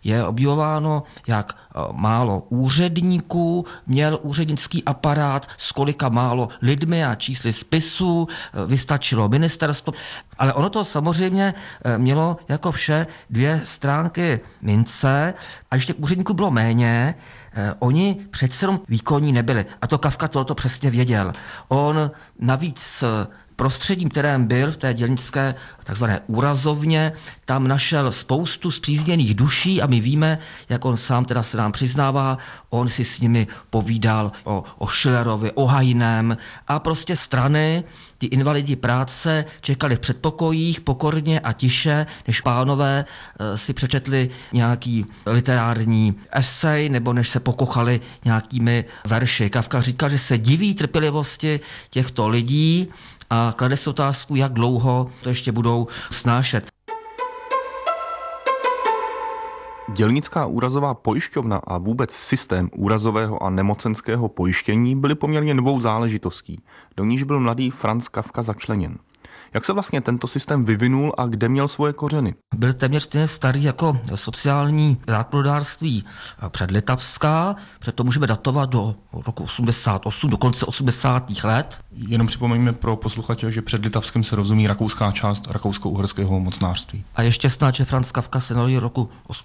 je obdivováno, jak málo úředníků měl úřednický aparát, s kolika málo lidmi a čísly spisů vystačilo ministerstvo. Ale ono to samozřejmě mělo jako vše dvě stránky mince a když těch úředníků bylo méně, oni přece jenom výkonní nebyli. A to Kafka tohoto přesně věděl. On navíc prostředím, kterém byl v té dělnické takzvané úrazovně, tam našel spoustu spřízněných duší a my víme, jak on sám teda se nám přiznává, on si s nimi povídal o Schillerovi, o Hajném a prostě strany, ty invalidi práce čekali v předpokojích pokorně a tiše, než pánové si přečetli nějaký literární esej nebo než se pokochali nějakými verši. Kafka říkal, že se diví trpělivosti těchto lidí a klade si otázku, jak dlouho to ještě budou snášet. Dělnická úrazová pojišťovna a vůbec systém úrazového a nemocenského pojištění byly poměrně novou záležitostí, do níž byl mladý Franz Kafka začleněn. Jak se vlastně tento systém vyvinul a kde měl svoje kořeny? Byl téměř stejně starý jako sociální zákonodárství předlitavská, proto můžeme datovat do roku 88, do konce 80. let. Jenom připomeňme pro posluchače, že před Litavskem se rozumí rakouská část rakousko-uherského mocnářství. A ještě snad, že Franz Kafka se narodil roku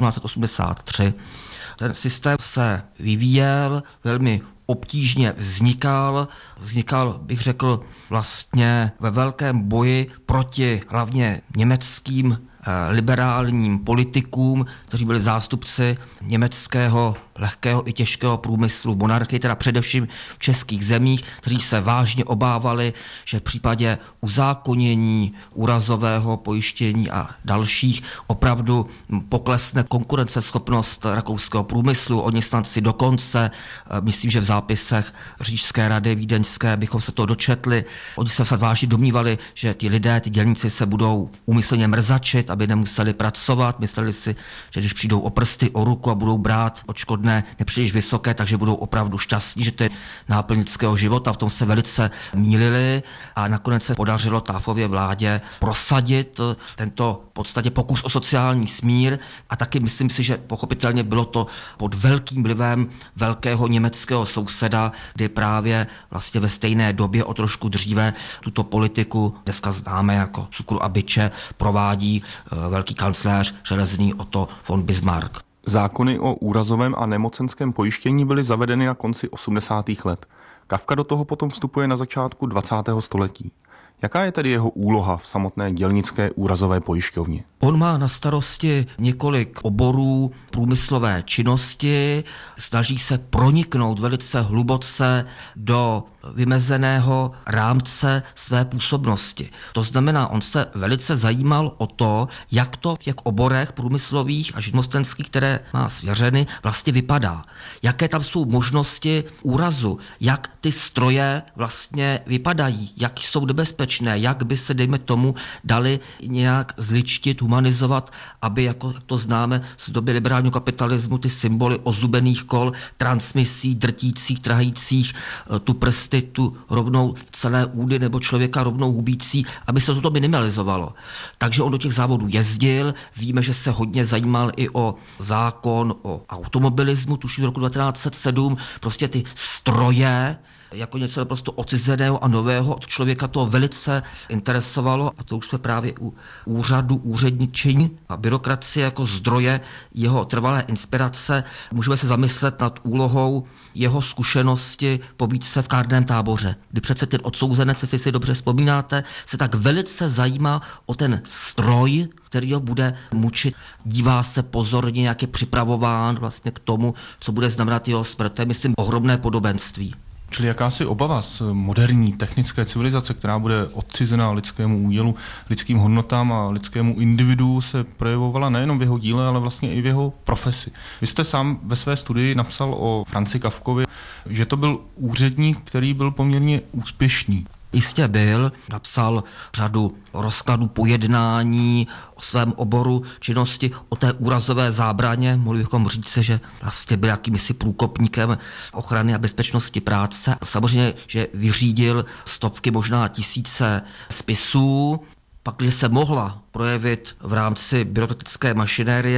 1883. Ten systém se vyvíjel velmi obtížně vznikal, bych řekl, vlastně ve velkém boji proti hlavně německým liberálním politikům, kteří byli zástupci německého lehkého i těžkého průmyslu monarchie, teda především v českých zemích, kteří se vážně obávali, že v případě uzákonění úrazového pojištění a dalších opravdu poklesne konkurenceschopnost rakouského průmyslu. Oni snad si dokonce, myslím, že v zápisech Říšské rady vídeňské bychom se to dočetli, oni se snad vážně domnívali, že ty lidé, ty dělníci se budou úmyslně mrzačit, aby nemuseli pracovat. Mysleli si, že když přijdou o prsty, o ruku a budou brát odškodné nepříliš vysoké, takže budou opravdu šťastní, že to je náplň lidského života. V tom se velice mýlili a nakonec se podařilo Taafově vládě prosadit tento v podstatě pokus o sociální smír a taky myslím si, že pochopitelně bylo to pod velkým vlivem velkého německého souseda, kdy právě vlastně ve stejné době o trošku dříve tuto politiku, dneska známe jako cukru a biče, provádí velký kancléř železný Otto von Bismarck. Zákony o úrazovém a nemocenském pojištění byly zavedeny na konci 80. let. Kafka do toho potom vstupuje na začátku 20. století. Jaká je tedy jeho úloha v samotné dělnické úrazové pojišťovně? On má na starosti několik oborů průmyslové činnosti, snaží se proniknout velice hluboce do vymezeného rámce své působnosti. To znamená, on se velice zajímal o to, jak to v těch oborech průmyslových a živnostenských, které má svěřeny, vlastně vypadá. Jaké tam jsou možnosti úrazu, jak ty stroje vlastně vypadají, jak jsou nebezpečné, jak by se, dejme tomu, dali nějak zličtit, humanizovat, aby, jako to známe z doby liberálního kapitalismu, ty symboly ozubených kol, transmisí, drtících, trhajících, tu prsty, tu rovnou celé údy nebo člověka rovnou hubící, aby se toto minimalizovalo. Takže on do těch závodů jezdil, víme, že se hodně zajímal i o zákon o automobilismu, tuším v roku 1907, prostě ty stroje, jako něco naprosto odcizeného a nového od člověka to velice interesovalo a to už jsme právě u úřadu, úředničení a byrokracie jako zdroje jeho trvalé inspirace. Můžeme se zamyslet nad úlohou jeho zkušenosti pobít se v kárném táboře, kdy přece ten odsouzenec, jestli si dobře vzpomínáte, se tak velice zajímá o ten stroj, který ho bude mučit. Dívá se pozorně, jak je připravován vlastně k tomu, co bude znamenat jeho smrt. To je, myslím, ohromné podobenství. Čili jakási obava z moderní technické civilizace, která bude odcizená lidskému údělu, lidským hodnotám a lidskému individu, se projevovala nejenom v jeho díle, ale vlastně i v jeho profesi. Vy jste sám ve své studii napsal o Franzi Kafkovi, že to byl úředník, který byl poměrně úspěšný. Jistě byl, napsal řadu rozkladů pojednání o svém oboru činnosti, o té úrazové zábraně. Mohli bychom říct, že vlastně byl jakýmsi průkopníkem ochrany a bezpečnosti práce. Samozřejmě, že vyřídil stovky, možná tisíce spisů. Pak, když se mohla projevit v rámci byrokratické mašinérie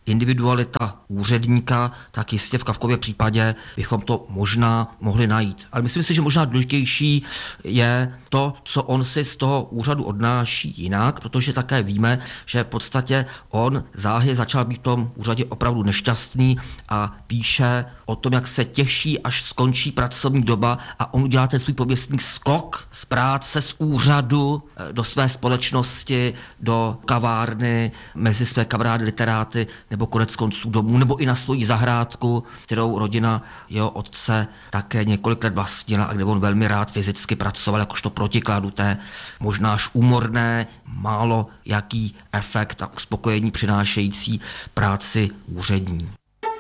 individualita úředníka, tak jistě v Kafkově případě bychom to možná mohli najít. Ale myslím si, že možná důležitější je to, co on si z toho úřadu odnáší jinak, protože také víme, že v podstatě on záhy začal být v tom úřadě opravdu nešťastný a píše o tom, jak se těší, až skončí pracovní doba a on udělá ten svůj pověstný skok z práce, z úřadu do své společnosti, do kavárny, mezi své kamarády literáty nebo koneckonců domů, nebo i na svoji zahrádku, kterou rodina jeho otce také několik let vlastnila a kde on velmi rád fyzicky pracoval jakožto protikladu té možná až úmorné, málo jaký efekt a uspokojení přinášející práci úřední.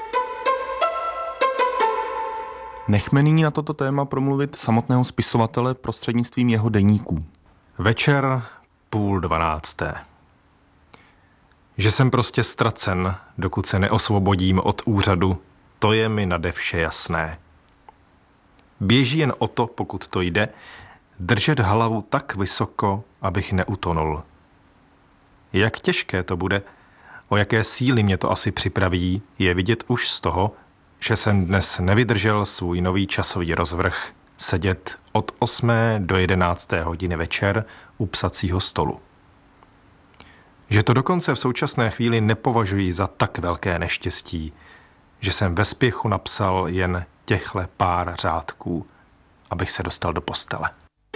Nechme nyní na toto téma promluvit samotného spisovatele prostřednictvím jeho deníků. Večer 11:30. Že jsem prostě ztracen, dokud se neosvobodím od úřadu, to je mi nade vše jasné. Běží jen o to, pokud to jde, držet hlavu tak vysoko, abych neutonul. Jak těžké to bude, o jaké síly mě to asi připraví, je vidět už z toho, že jsem dnes nevydržel svůj nový časový rozvrh sedět od 8. do 11. hodiny večer u psacího stolu. Že to dokonce v současné chvíli nepovažuji za tak velké neštěstí, že jsem ve spěchu napsal jen těchle pár řádků, abych se dostal do postele.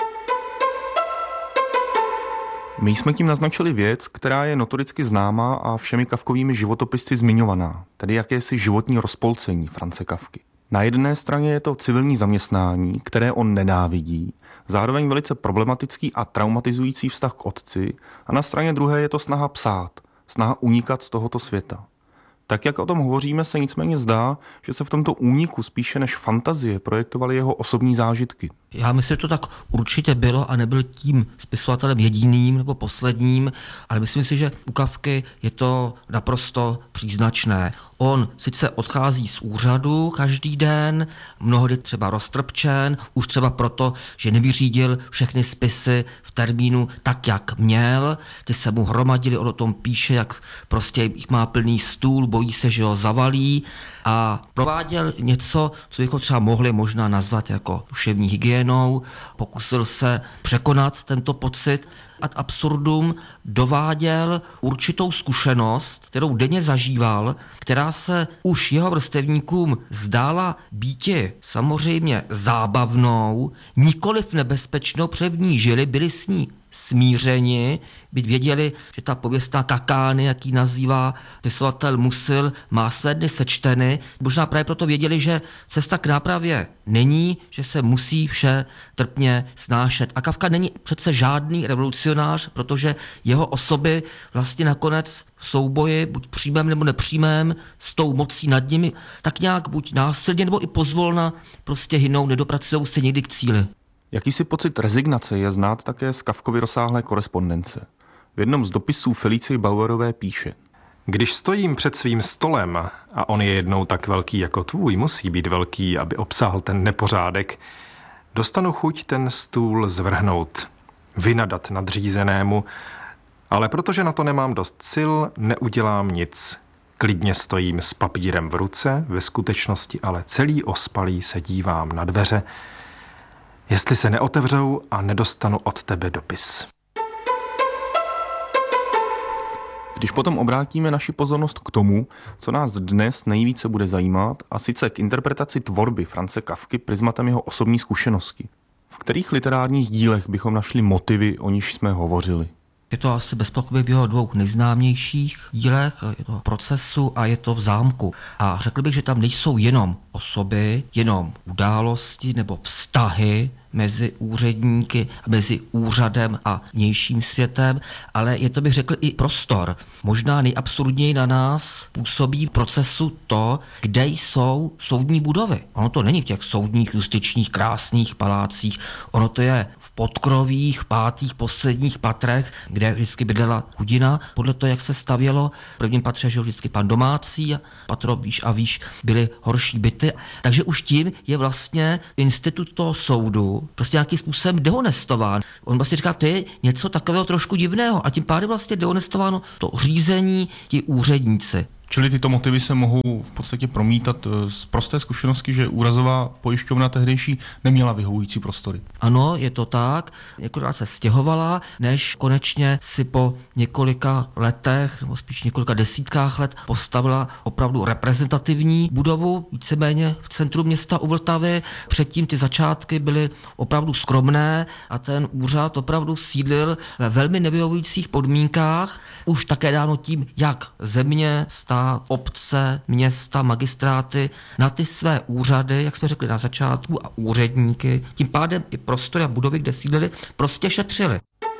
My jsme tím naznačili věc, která je notoricky známá a všemi Kafkovými životopisci zmiňovaná, tedy jakési životní rozpolcení Franze Kafky. Na jedné straně je to civilní zaměstnání, které on nenávidí, zároveň velice problematický a traumatizující vztah k otci, a na straně druhé je to snaha psát, snaha unikat z tohoto světa. Tak, jak o tom hovoříme, se nicméně zdá, že se v tomto úniku spíše než fantazie projektovaly jeho osobní zážitky. Já myslím, že to tak určitě bylo a nebyl tím spisovatelem jediným nebo posledním, ale myslím si, že u Kafky je to naprosto příznačné. On sice odchází z úřadu každý den, mnohdy třeba roztrpčen, už třeba proto, že nevyřídil všechny spisy v termínu tak, jak měl. Ty se mu hromadili, on o tom píše, jak prostě jich má plný stůl, bojí se, že ho zavalí, a prováděl něco, co bychom třeba mohli možná nazvat jako duševní hygienou. Pokusil se překonat tento pocit ad absurdum, dováděl určitou zkušenost, kterou denně zažíval, která se už jeho vrstevníkům zdála býti samozřejmě zábavnou, nikoliv nebezpečnou, protože v ní žili, byli s ní smířeni, byť věděli, že ta pověstná kakány, jak ji nazývá pisovatel Musil, má své dny sečteny. Možná právě proto věděli, že cesta k nápravě není, že se musí vše trpně snášet. A Kafka není přece žádný revolucionář, protože jeho osoby vlastně nakonec v souboji, buď přímém nebo nepřímém, s tou mocí nad nimi, tak nějak buď násilně nebo i pozvolna prostě hynou, nedopracují se někdy k cíli. Jakýsi pocit rezignace je znát také z Kafkovy rozsáhlé korespondence. V jednom z dopisů Felicie Bauerové píše: Když stojím před svým stolem a on je jednou tak velký jako tvůj, musí být velký, aby obsáhl ten nepořádek, dostanu chuť ten stůl zvrhnout, vynadat nadřízenému, ale protože na to nemám dost sil, neudělám nic. Klidně stojím s papírem v ruce, ve skutečnosti ale celý ospalý se dívám na dveře, jestli se neotevřou a nedostanu od tebe dopis. Když potom obrátíme naši pozornost k tomu, co nás dnes nejvíce bude zajímat, a sice k interpretaci tvorby Franze Kafky prismatem jeho osobní zkušenosti. V kterých literárních dílech bychom našli motivy, o nichž jsme hovořili? Je to asi bez pochyby v jeho dvou nejznámějších dílech, je to v Procesu a je to v Zámku. A řekl bych, že tam nejsou jenom osoby, jenom události nebo vztahy mezi úředníky, mezi úřadem a vnějším světem, ale je to, bych řekl, i prostor. Možná nejabsurdněji na nás působí v Procesu to, kde jsou soudní budovy. Ono to není v těch soudních, justičních, krásných palácích, ono to je v podkrovích, pátých, posledních patrech, kde vždycky bydlela chudina. Podle toho, jak se stavělo, v prvním patře žil vždycky pan domácí a patro výš a výš byly horší byty. Takže už tím je vlastně institut toho soudu prostě nějakým způsobem dehonestován. On vlastně říká, to je něco takového trošku divného a tím pádem vlastně dehonestováno to řízení, ti úředníci. Čili tyto motivy se mohou v podstatě promítat z prosté zkušenosti, že úrazová pojišťovna tehdejší neměla vyhovující prostory. Ano, je to tak. Několikrát se stěhovala, než konečně si po několika letech, nebo spíš několika desítkách let postavila opravdu reprezentativní budovu, víceméně v centru města u Vltavy. Předtím ty začátky byly opravdu skromné a ten úřad opravdu sídlil ve velmi nevyhovujících podmínkách, už také dáno tím, jak země, stát, obce, města, magistráty na ty své úřady, jak jsme řekli na začátku, a úředníky, tím pádem i prostory a budovy, kde sídlili, prostě šetřili.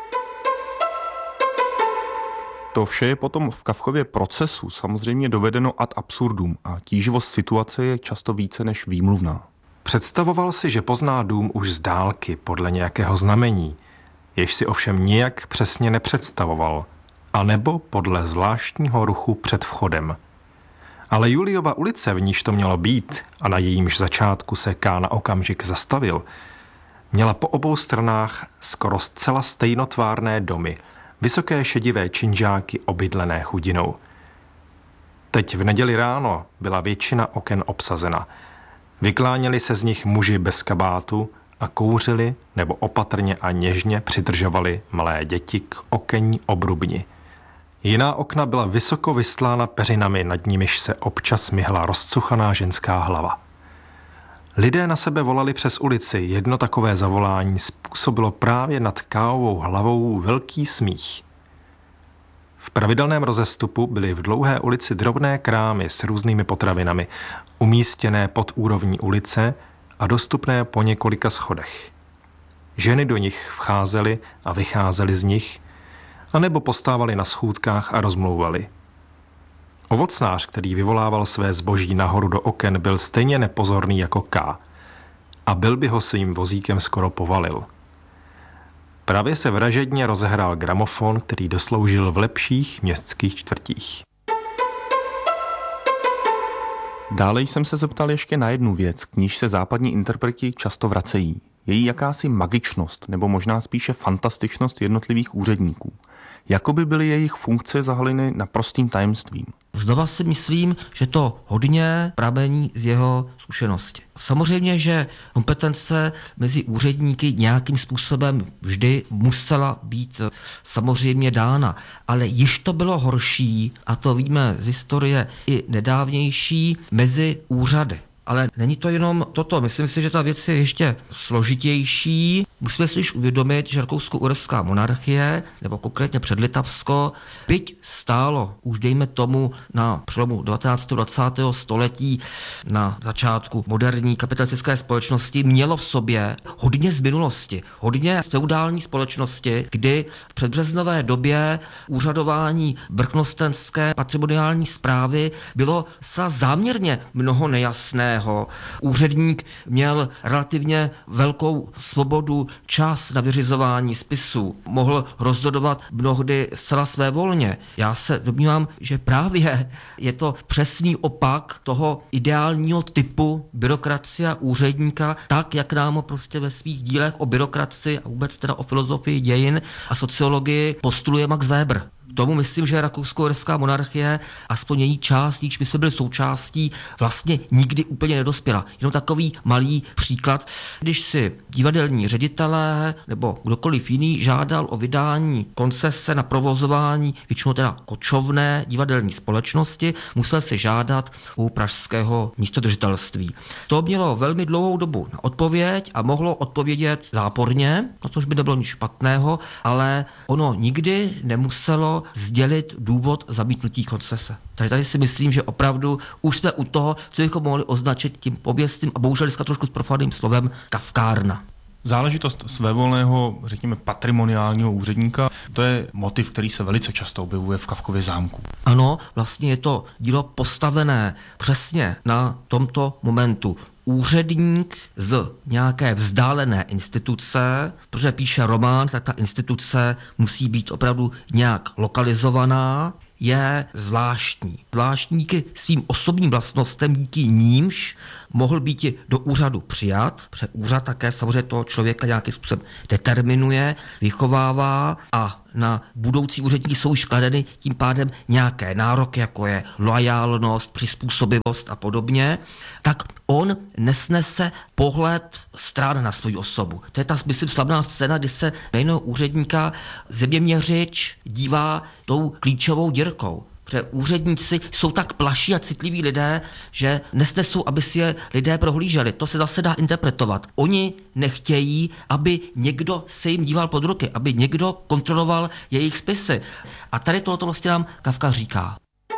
To vše je potom v Kafkově procesu samozřejmě dovedeno ad absurdum a tíživost situace je často více než výmluvná. Představoval si, že pozná dům už z dálky podle nějakého znamení, jež si ovšem nijak přesně nepředstavoval, anebo podle zvláštního ruchu před vchodem. Ale Juliova ulice, v níž to mělo být a na jejímž začátku se K na okamžik zastavil, měla po obou stranách skoro zcela stejnotvárné domy, vysoké šedivé činžáky obydlené chudinou. Teď v neděli ráno byla většina oken obsazena. Vykláněli se z nich muži bez kabátu a kouřili nebo opatrně a něžně přidržovali malé děti k okenní obrubni. Jiná okna byla vysoko vystlána peřinami, nad nimiž se občas myhla rozcuchaná ženská hlava. Lidé na sebe volali přes ulici, jedno takové zavolání způsobilo právě nad Káovou hlavou velký smích. V pravidelném rozestupu byly v dlouhé ulici drobné krámy s různými potravinami, umístěné pod úrovní ulice a dostupné po několika schodech. Ženy do nich vcházely a vycházely z nich, anebo postávali na schůdkách a rozmlouvali. Ovocnář, který vyvolával své zboží nahoru do oken, byl stejně nepozorný jako K. A byl by ho svým vozíkem skoro povalil. Právě se vražedně rozehrál gramofon, který dosloužil v lepších městských čtvrtích. Dále jsem se zeptal ještě na jednu věc, k níž se západní interpreti často vracejí. Její jakási magičnost, nebo možná spíše fantastičnost jednotlivých úředníků. Jakoby byly jejich funkce zahaleny naprostým tajemstvím. Znova si myslím, že to hodně pramení z jeho zkušenosti. Samozřejmě, že kompetence mezi úředníky nějakým způsobem vždy musela být samozřejmě dána, ale již to bylo horší, a to víme z historie i nedávnější, mezi úřady. Ale není to jenom toto. Myslím si, že ta věc je ještě složitější. Musíme si již uvědomit, že rakousko-uherská monarchie, nebo konkrétně Předlitavsko, byť stálo už dejme tomu na přelomu 19. 20. století, na začátku moderní kapitalistické společnosti, mělo v sobě hodně z minulosti, hodně z feudální společnosti, kdy v předbřeznové době úřadování brknostenské patrimoniální správy bylo záměrně mnoho nejasné. Úředník měl relativně velkou svobodu, čas na vyřizování spisů, mohl rozhodovat mnohdy zcela svévolně. Já se domnívám, že právě je to přesný opak toho ideálního typu byrokracie a úředníka, tak, jak nám ho prostě ve svých dílech o byrokracii a vůbec teda o filozofii dějin a sociologii postuluje Max Weber. Tomu myslím, že rakousko-uherská monarchie, aspoň její část, níž my jsme byli součástí, vlastně nikdy úplně nedospěla. Jenom takový malý příklad. Když si divadelní ředitelé nebo kdokoliv jiný žádal o vydání koncese na provozování většinou teda kočovné divadelní společnosti, musel se žádat u pražského místodržitelství. To mělo velmi dlouhou dobu na odpověď a mohlo odpovědět záporně, no což by nebylo nic špatného, ale ono nikdy nemuselo sdělit důvod zamítnutí koncese. Tady si myslím, že opravdu už jsme u toho, co bychom mohli označit tím pověstným a bohužel dneska trošku s profaným slovem kafkárna. Záležitost svévolného, řekněme, patrimoniálního úředníka, to je motiv, který se velice často objevuje v Kafkově zámku. Ano, vlastně je to dílo postavené přesně na tomto momentu. Úředník z nějaké vzdálené instituce, protože píše román, tak ta instituce musí být opravdu nějak lokalizovaná, je zvláštní. Zvláštní díky svým osobním vlastnostem, díky nímž mohl být do úřadu přijat, protože úřad také samozřejmě toho člověka nějakým způsobem determinuje, vychovává a na budoucí úředníky jsou už kladeny tím pádem nějaké nároky, jako je loajálnost, přizpůsobivost a podobně, tak on nesnese pohled stran na svou osobu. To je ta, myslím, slavná scéna, kdy se na jiného úředníka zeměměřič dívá tou klíčovou dírkou. Protože úředníci jsou tak plaší a citliví lidé, že nesnesou, aby si je lidé prohlíželi. To se zase dá interpretovat. Oni nechtějí, aby někdo se jim díval pod ruky, aby někdo kontroloval jejich spisy. A tady tohoto vlastně nám Kafka říká.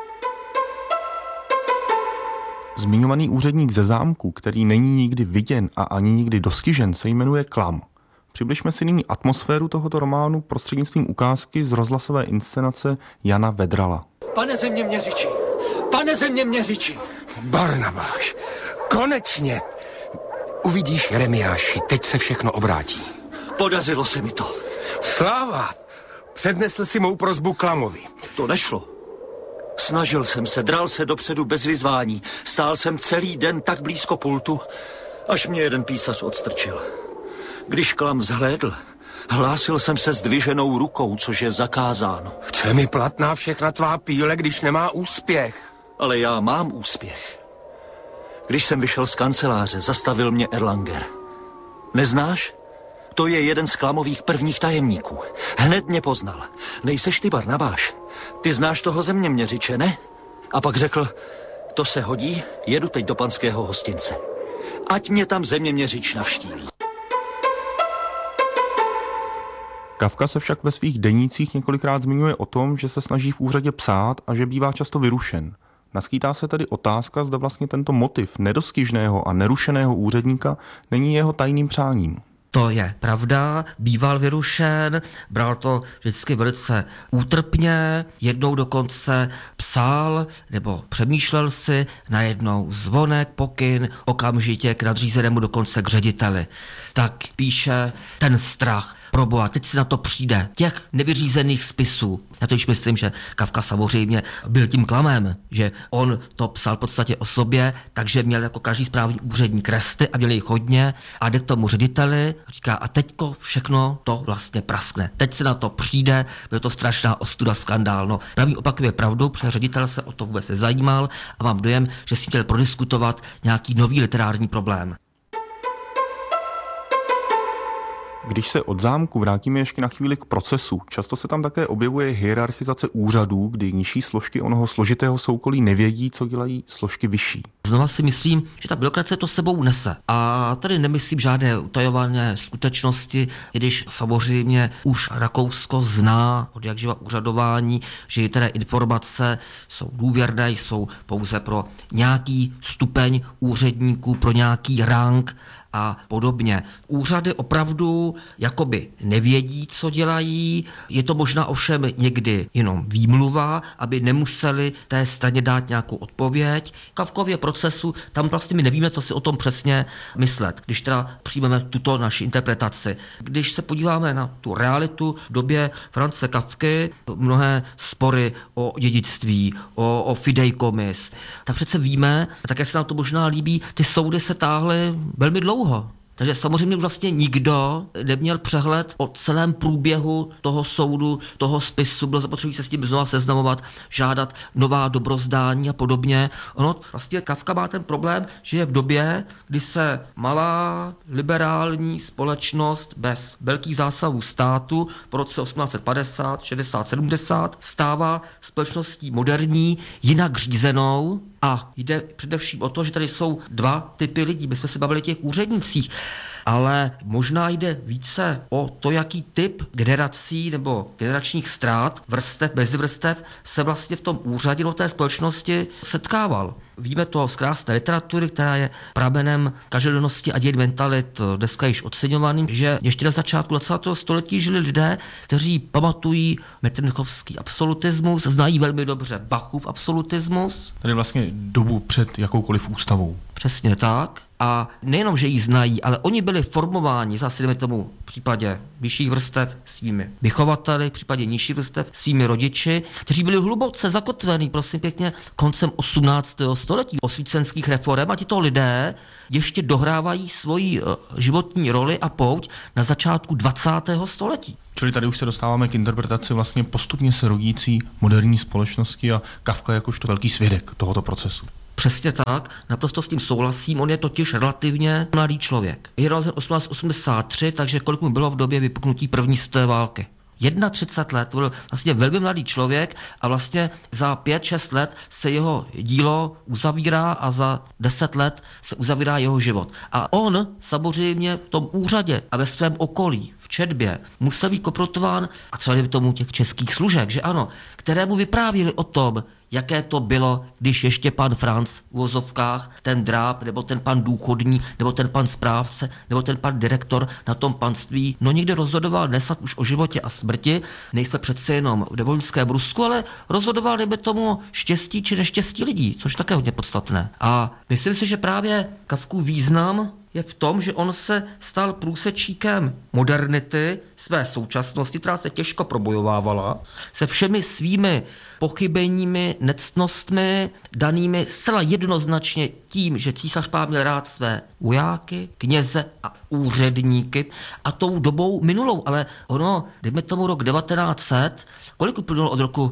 Zmiňovaný úředník ze zámku, který není nikdy viděn a ani nikdy dostižen, se jmenuje Klam. Přibližme si nyní atmosféru tohoto románu prostřednictvím ukázky z rozhlasové inscenace Jana Vedrala. Pane zeměměřiči! Barnabáš, konečně! Uvidíš, Jeremiáši, teď se všechno obrátí. Podařilo se mi to. Sláva! Přednesl si mou prosbu Klamovi. To nešlo. Snažil jsem se, dral se dopředu bez vyzvání. Stál jsem celý den tak blízko pultu, až mě jeden písař odstrčil. Když Klam vzhlédl, hlásil jsem se zdviženou rukou, což je zakázáno. Co je mi platná všechna tvá píle, když nemá úspěch? Ale já mám úspěch. Když jsem vyšel z kanceláře, zastavil mě Erlanger. Neznáš? To je jeden z Klamových prvních tajemníků. Hned mě poznal. Nejseš ty Barnabáš? Ty znáš toho zeměměřiče, ne? A pak řekl, to se hodí, jedu teď do panského hostince. Ať mě tam zeměměřič navštíví. Kafka se však ve svých denících několikrát zmiňuje o tom, že se snaží v úřadě psát a že bývá často vyrušen. Naskýtá se tedy otázka, zda vlastně tento motiv nedostižného a nerušeného úředníka není jeho tajným přáním. To je pravda, býval vyrušen, bral to vždycky velice útrpně, jednou dokonce psal nebo přemýšlel si, najednou zvonek, pokyn, okamžitě k nadřízenému, dokonce k řediteli. Tak píše ten strach, proboha, teď si na to přijde, těch nevyřízených spisů. Já to už myslím, že Kafka samozřejmě byl tím Klamem, že on to psal v podstatě o sobě, takže měl jako každý správný úředník resty a měl jich hodně a jde k tomu řediteli a říká, a teďko všechno to vlastně praskne. Teď se na to přijde, bude to strašná ostuda, skandál. No, pravý opak je pravdou, protože ředitel se o to vůbec nezajímal a mám dojem, že si chtěl prodiskutovat nějaký nový literární problém. Když se od zámku vrátíme ještě na chvíli k procesu, často se tam také objevuje hierarchizace úřadů, kdy nižší složky onoho složitého soukolí nevědí, co dělají složky vyšší. Znova si myslím, že ta byrokracie to sebou nese. A tady nemyslím žádné utajované skutečnosti, i když samozřejmě už Rakousko zná od jakživa úřadování, že některé informace jsou důvěrné, jsou pouze pro nějaký stupeň úředníků, pro nějaký rang a podobně. Úřady opravdu jakoby nevědí, co dělají, je to možná ovšem někdy jenom výmluva, aby nemuseli té straně dát nějakou odpověď. V Kafkově procesu tam vlastně my nevíme, co si o tom přesně myslet, když teda přijmeme tuto naši interpretaci. Když se podíváme na tu realitu v době Franze Kafky, mnohé spory o dědictví, o fideikommis, tak přece víme, a také se nám to možná líbí, ty soudy se táhly velmi dlouho. Takže samozřejmě vlastně nikdo neměl přehled o celém průběhu toho soudu, toho spisu, bylo zapotřebí se s tím znova seznamovat, žádat nová dobrozdání a podobně. Ono vlastně Kafka má ten problém, že je v době, kdy se malá liberální společnost bez velkých zásahů státu po roce 1850, 60, 70 stává společností moderní, jinak řízenou. A jde především o to, že tady jsou dva typy lidí, my jsme se bavili o těch úřednících, ale možná jde více o to, jaký typ generací nebo generačních ztrát, vrstev, mezivrstev se vlastně v tom úřadě nebo té společnosti setkával. Víme to z krásné literatury, která je pramenem každodennosti a dějin mentalit dneska již oceňovaným, že ještě na začátku 20. století žili lidé, kteří pamatují Metternichovský absolutismus, znají velmi dobře Bachův absolutismus. Tady vlastně dobu před jakoukoliv ústavou. Přesně tak. A nejenom, že ji znají, ale oni byli formováni, zase jdeme tomu v případě vyšších vrstev svými vychovateli, v případě nižších vrstev svými rodiči, kteří byli hluboce zakotvení, prosím pěkně, koncem 18. století osvícenských reforem a tito lidé ještě dohrávají svoji životní roli a pouť na začátku 20. století. Čili tady už se dostáváme k interpretaci vlastně postupně se rodící moderní společnosti a Kafka jakožto velký svědek tohoto procesu. Přesně tak, naprosto s tím souhlasím, on je totiž relativně mladý člověk. Je rozen 1883, takže kolik mu bylo v době vypuknutí první světové války. 31 let, byl vlastně velmi mladý člověk a vlastně za 5-6 let se jeho dílo uzavírá a za 10 let se uzavírá jeho život. A on samozřejmě v tom úřadě a ve svém okolí, v četbě, musel být konfrontován a třeba by tomu těch českých služeb, že ano, které mu vyprávěli o tom, jaké to bylo, když ještě pan Franc v uvozovkách, ten dráb, nebo ten pan důchodní, nebo ten pan správce, nebo ten pan direktor na tom panství, no někde rozhodoval nesad už o životě a smrti, nejsme přece jenom v nevolnickém Rusku, ale rozhodoval dejme tomu o štěstí či neštěstí lidí, což také hodně podstatné. A myslím si, že právě Kafkův význam je v tom, že on se stal průsečíkem modernity své současnosti, která se těžko probojovávala, se všemi svými pochybeními, nectnostmi, danými zcela jednoznačně tím, že císař Pál měl rád své vojáky, kněze a úředníky a tou dobou minulou, ale ono, dejme tomu rok 1900, kolik uplynulo od roku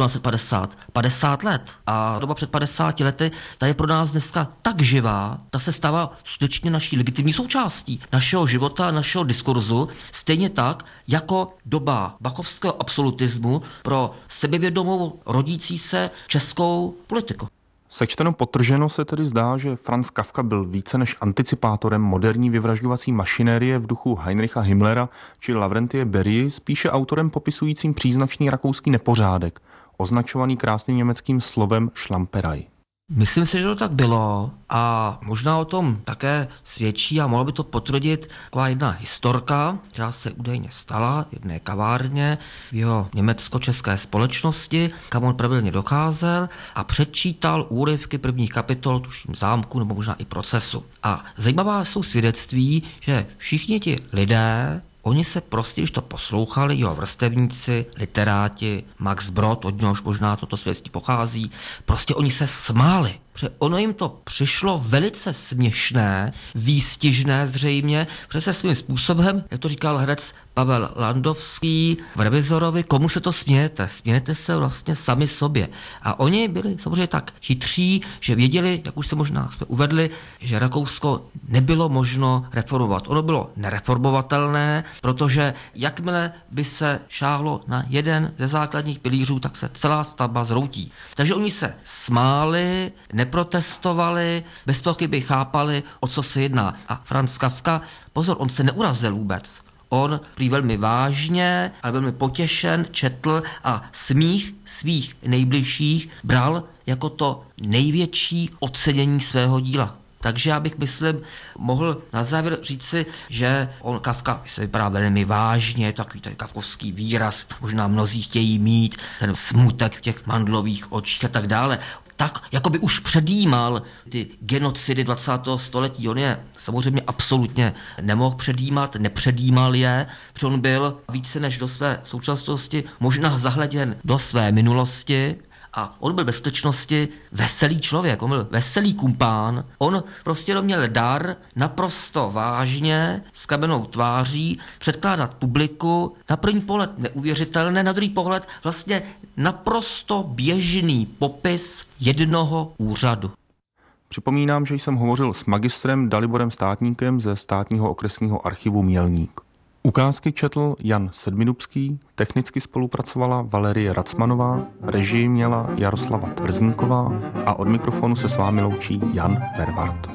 1850? 50 let. A doba před 50 lety, ta je pro nás dneska tak živá, ta se stává skutečně naší legitimní součástí našeho života, našeho diskurzu, stejně tak, jako doba bachovského absolutismu pro sebevědomou rodící se českou politiku. Sečteno podtrženo se tedy zdá, že Franz Kafka byl více než anticipátorem moderní vyvražďovací mašinérie v duchu Heinricha Himmlera či Lavrentije Berii, spíše autorem popisujícím příznačný rakouský nepořádek, označovaný krásným německým slovem Schlamperei. Myslím si, že to tak bylo a možná o tom také svědčí a mohla by to potvrdit taková jedna historka, která se údajně stala v jedné kavárně v jeho německo-české společnosti, kam on pravidelně docházel a předčítal úryvky prvních kapitol, tuším zámku nebo možná i procesu. A zajímavá jsou svědectví, že všichni ti lidé, oni se prostě, když to poslouchali, jeho vrstevníci, literáti, Max Brod, od něhož možná toto svědectví pochází, prostě oni se smáli. Protože ono jim to přišlo velice směšné, výstižné zřejmě, protože se svým způsobem, jak to říkal herec Pavel Landovský v Revizorovi, komu se to smějete? Smějete se vlastně sami sobě. A oni byli samozřejmě tak chytří, že věděli, jak už se možná jsme uvedli, že Rakousko nebylo možno reformovat. Ono bylo nereformovatelné, protože jakmile by se šáhlo na jeden ze základních pilířů, tak se celá stavba zroutí. Takže oni se smáli, neprotestovali, bez pochyby chápali, o co se jedná. A Franz Kafka, pozor, on se neurazil vůbec. On prý velmi vážně, ale velmi potěšen četl a smích svých nejbližších bral jako to největší ocenění svého díla. Takže já bych, myslím, mohl na závěr říci, že on Kafka se vypadá velmi vážně, takový ten kafkovský výraz, možná mnozí chtějí mít, ten smutek v těch mandlových očích a tak dále. Tak, jako by už předjímal ty genocidy 20. století. On je samozřejmě absolutně nemohl předjímat, nepředjímal je, protože on byl více než do své současnosti možná zahleděn do své minulosti a on byl ve skutečnosti veselý člověk, on byl veselý kumpán, on prostě měl dar naprosto vážně s kamennou tváří předkládat publiku, na první pohled neuvěřitelné, na druhý pohled vlastně naprosto běžný popis jednoho úřadu. Připomínám, že jsem hovořil s magistrem Daliborem Státníkem ze Státního okresního archivu Mělník. Ukázky četl Jan Sedmidubský, technicky spolupracovala Valerie Racmanová, režii měla Jaroslava Tvrzníková a od mikrofonu se s vámi loučí Jan Mervart.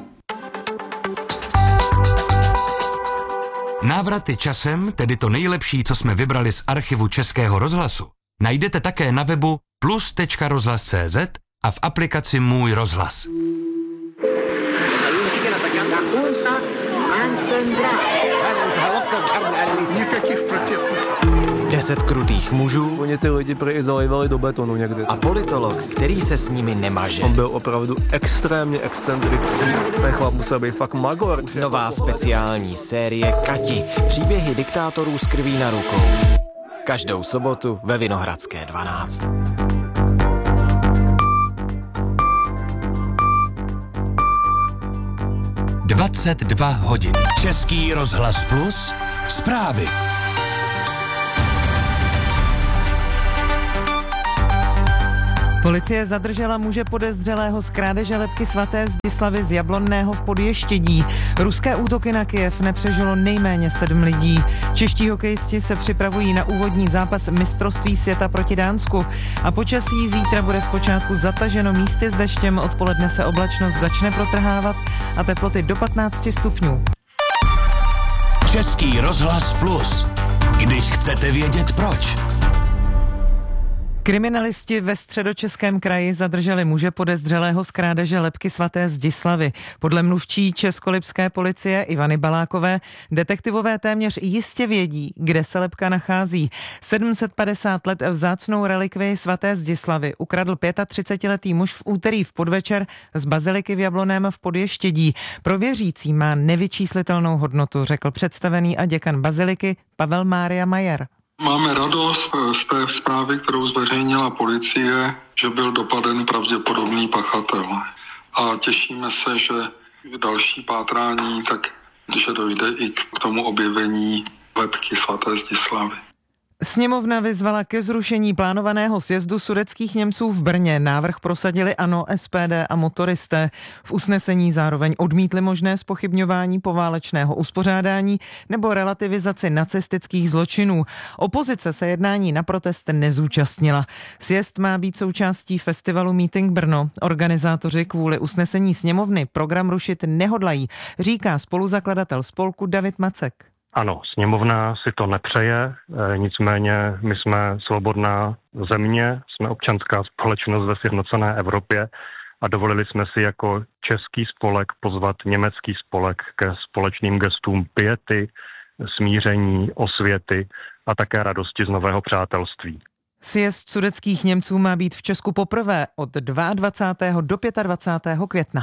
Návraty časem, tedy to nejlepší, co jsme vybrali z archivu Českého rozhlasu, najdete také na webu plus.rozhlas.cz a v aplikaci Můj rozhlas. Никаких протестных. 10 krutých mužů. Oni ty lidi prý zalívali do betonu někdy. A politolog, který se s nimi nemaže. On byl opravdu extrémně excentrický. Ten chlap musel být fakt magor. Nová speciální série Kati. Příběhy diktátorů s krví na rukou. Každou sobotu ve Vinohradské 12. Dvacet 2 hodin. Český rozhlas Plus. Zprávy. Policie zadržela muže podezřelého z krádeže lebky svaté Zdislavy z Jablonného v Podještědí. Ruské útoky na Kyjev nepřežilo nejméně 7 lidí. Čeští hokejisti se připravují na úvodní zápas mistrovství světa proti Dánsku. A počasí zítra bude zpočátku zataženo místy s deštěm, odpoledne se oblačnost začne protrhávat a teploty do 15 stupňů. Český rozhlas Plus. Když chcete vědět proč. Kriminalisti ve Středočeském kraji zadrželi muže podezřelého z krádeže lebky svaté Zdislavy. Podle mluvčí českolipské policie Ivany Balákové detektivové téměř jistě vědí, kde se lebka nachází. 750 let vzácnou relikvii svaté Zdislavy ukradl 35letý muž v úterý v podvečer z baziliky v Jablonném v Podještědí. Pro věřící má nevyčíslitelnou hodnotu, řekl představený a děkan baziliky Pavel Mária Majer. Máme radost z té zprávy, kterou zveřejnila policie, že byl dopaden pravděpodobný pachatel. A těšíme se, že další pátrání, takže dojde i k tomu objevení lebky svaté Zdislavy. Sněmovna vyzvala ke zrušení plánovaného sjezdu sudetských Němců v Brně. Návrh prosadili ANO, SPD a motoristé. V usnesení zároveň odmítli možné zpochybňování poválečného uspořádání nebo relativizaci nacistických zločinů. Opozice se jednání na protest nezúčastnila. Sjezd má být součástí festivalu Meeting Brno. Organizátoři kvůli usnesení sněmovny program rušit nehodlají, říká spoluzakladatel spolku David Macek. Ano, sněmovna si to nepřeje, nicméně my jsme svobodná země, jsme občanská společnost ve sjednocené Evropě a dovolili jsme si jako český spolek pozvat německý spolek ke společným gestům piety, smíření, osvěty a také radosti z nového přátelství. Sjezd sudetských Němců má být v Česku poprvé od 22. do 25. května.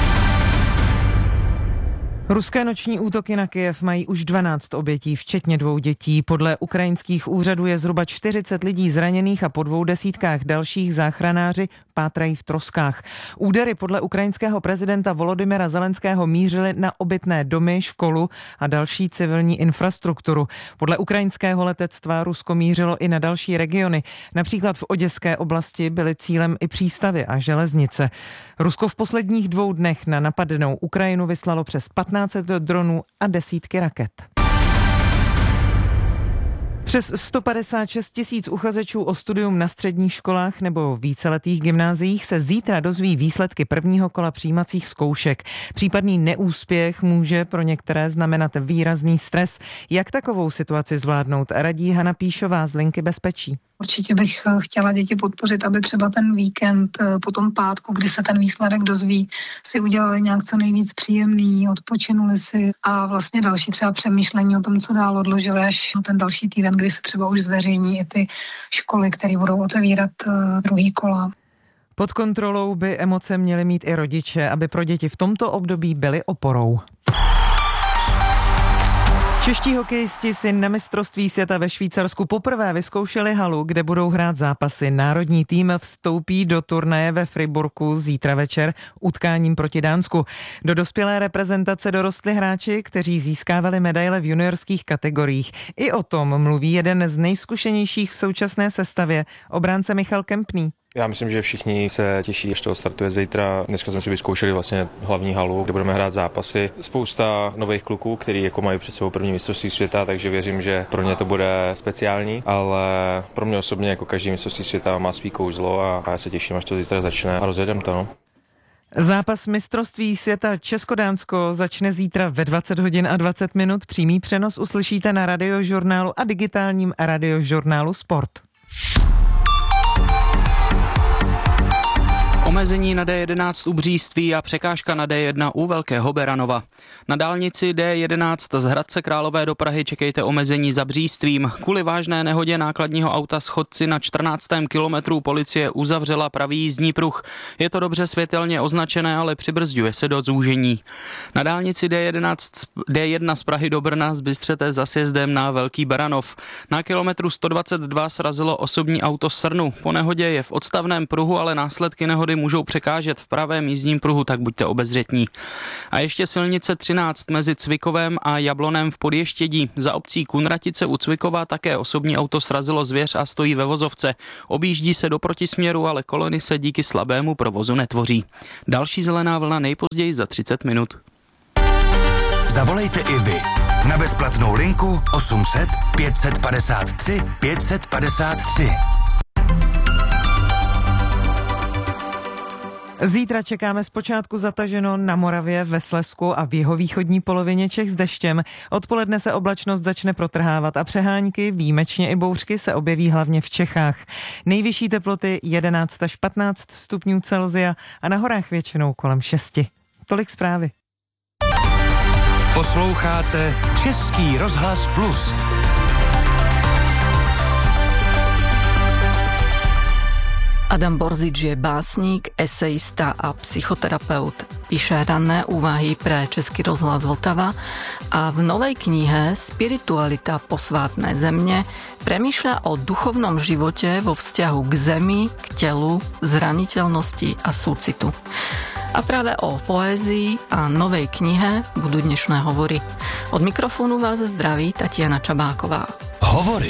Ruské noční útoky na Kyjev mají už 12 obětí, včetně 2 dětí. Podle ukrajinských úřadů je zhruba 40 lidí zraněných a po 200 dalších záchranáři pátrají v troskách. Údery podle ukrajinského prezidenta Volodymyra Zelenského mířily na obytné domy, školu a další civilní infrastrukturu. Podle ukrajinského letectva Rusko mířilo i na další regiony. Například v Oděské oblasti byly cílem i přístavy a železnice. Rusko v posledních 2 dnech na napadenou Ukrajinu vyslalo přes 15 dronů a desítky raket. Přes 156 000 uchazečů o studium na středních školách nebo víceletých gymnáziích se zítra dozví výsledky prvního kola přijímacích zkoušek. Případný neúspěch může pro některé znamenat výrazný stres. Jak takovou situaci zvládnout, radí Hana Píšová z Linky bezpečí. Určitě bych chtěla děti podpořit, aby třeba ten víkend po tom pátku, kdy se ten výsledek dozví, si udělali nějak co nejvíc příjemný, odpočinuli si a vlastně další třeba přemýšlení o tom, co dál odložili až ten další týden, kdy se třeba už zveřejní i ty školy, které budou otevírat druhý kola. Pod kontrolou by emoce měly mít i rodiče, aby pro děti v tomto období byly oporou. Čeští hokejisti si na mistrovství světa ve Švýcarsku poprvé vyzkoušeli halu, kde budou hrát zápasy. Národní tým vstoupí do turnaje ve Friburku zítra večer utkáním proti Dánsku. Do dospělé reprezentace dorostli hráči, kteří získávali medaile v juniorských kategoriích. I o tom mluví jeden z nejzkušenějších v současné sestavě, obránce Michal Kempný. Já myslím, že všichni se těší, až to startuje zítra. Dneska jsme si vyzkoušeli vlastně hlavní halu, kde budeme hrát zápasy. Spousta nových kluků, kteří jako mají před sebou první mistrovství světa, takže věřím, že pro ně to bude speciální, ale pro mě osobně jako každý mistrovství světa má svý kouzlo a já se těším, až to zítra začne a rozjedeme to. No. Zápas mistrovství světa Česko-Dánsko začne zítra ve 20 hodin a 20 minut. Přímý přenos uslyšíte na Radiožurnálu a digitálním Radiožurnálu Sport. Omezení na D11 u Bříství a překážka na D1 u Velkého Beranova. Na dálnici D11 z Hradce Králové do Prahy čekejte omezení za Břístvím. Kvůli vážné nehodě nákladního auta s chodci na 14. kilometru policie uzavřela pravý jízdní pruh. Je to dobře světelně označené, ale přibrzďuje se do zúžení. Na dálnici D1 z Prahy do Brna zbystřete za sjezdem na Velký Beranov. Na kilometru 122 srazilo osobní auto Srnu. Po nehodě je v odstavném pruhu, ale následky nehody můžou překážet v pravém jízdním pruhu, tak buďte obezřetní. A ještě silnice 13 mezi Cvikovem a Jablonem v Podještědí. Za obcí Kunratice u Cvikova také osobní auto srazilo zvěř a stojí ve vozovce. Objíždí se do protisměru, ale kolony se díky slabému provozu netvoří. Další zelená vlna nejpozději za 30 minut. Zavolejte i vy na bezplatnou linku 800 553 553. Zítra čekáme zpočátku zataženo na Moravě, ve Slezsku a v jihovýchodní polovině Čech s deštěm. Odpoledne se oblačnost začne protrhávat a přehánky, výjimečně i bouřky, se objeví hlavně v Čechách. Nejvyšší teploty 11 až 15 stupňů Celsia a na horách většinou kolem 6. Tolik zprávy. Posloucháte Český rozhlas Plus. Adam Borzič je básník, esejista a psychoterapeut. Píše ranné úvahy pre Český rozhlas Vltava a v novej knihe Spiritualita posvátnej země premýšľa o duchovnom živote vo vzťahu k zemi, k telu, zraniteľnosti a súcitu. A práve o poézii a novej knihe budú dnešné hovory. Od mikrofónu vás zdraví Tatiana Čabáková. Hovory.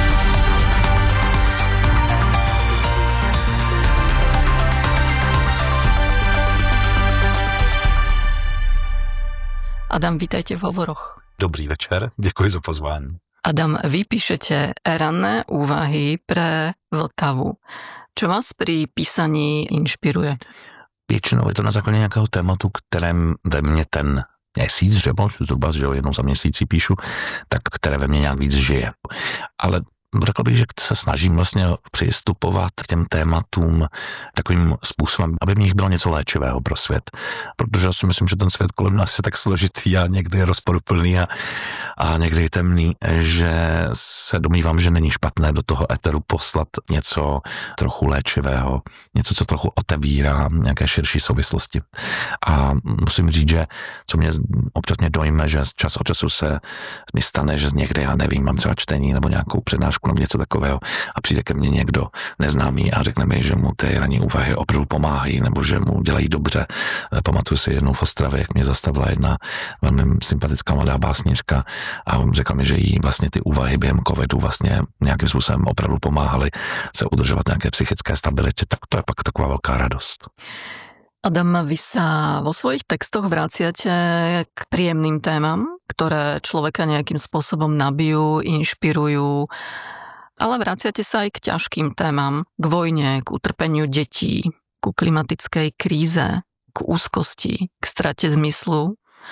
Adam, vítajte v hovoroch. Dobrý večer, děkuji za pozvání. Adam, vy píšete ranné úvahy pre Vltavu. Čo vás pri písaní inšpiruje? Většinou je to na základě nějakého tématu, kterém ve mně ten měsíc, že zhruba, že jednou za měsíci píšu, tak které ve mně nějak víc žije. Ale řekl bych, že se snažím vlastně přistupovat k těm tématům takovým způsobem, aby v nich bylo něco léčivého pro svět. Protože já si myslím, že ten svět kolem nás je tak složitý a někdy rozporuplný a někdy temný, že se domnívám, že není špatné do toho éteru poslat něco trochu léčivého, něco, co trochu otevírá nějaké širší souvislosti. A musím říct, že co mě občas dojme, že čas od času se mi stane, že někdy, já nevím, mám třeba čtení nebo nějakou přednášku nebo něco takového a přijde ke mně někdo neznámý a řekne mi, že mu ty ranní úvahy opravdu pomáhají nebo že mu dělají dobře. Pamatuju si jednou v Ostravě, jak mě zastavila jedna velmi sympatická mladá básnířka a řekla mi, že jí vlastně ty úvahy během covidu vlastně nějakým způsobem opravdu pomáhaly se udržovat nějaké psychické stabilitě, tak to je pak taková velká radost. Adam, vy sa vo svojich textoch vraciate k príjemným témam, ktoré človeka nejakým spôsobom nabijú, inšpirujú, ale vraciate sa aj k ťažkým témam, k vojne, k utrpeniu detí, ku klimatickej kríze, k úzkosti, k strate zmyslu.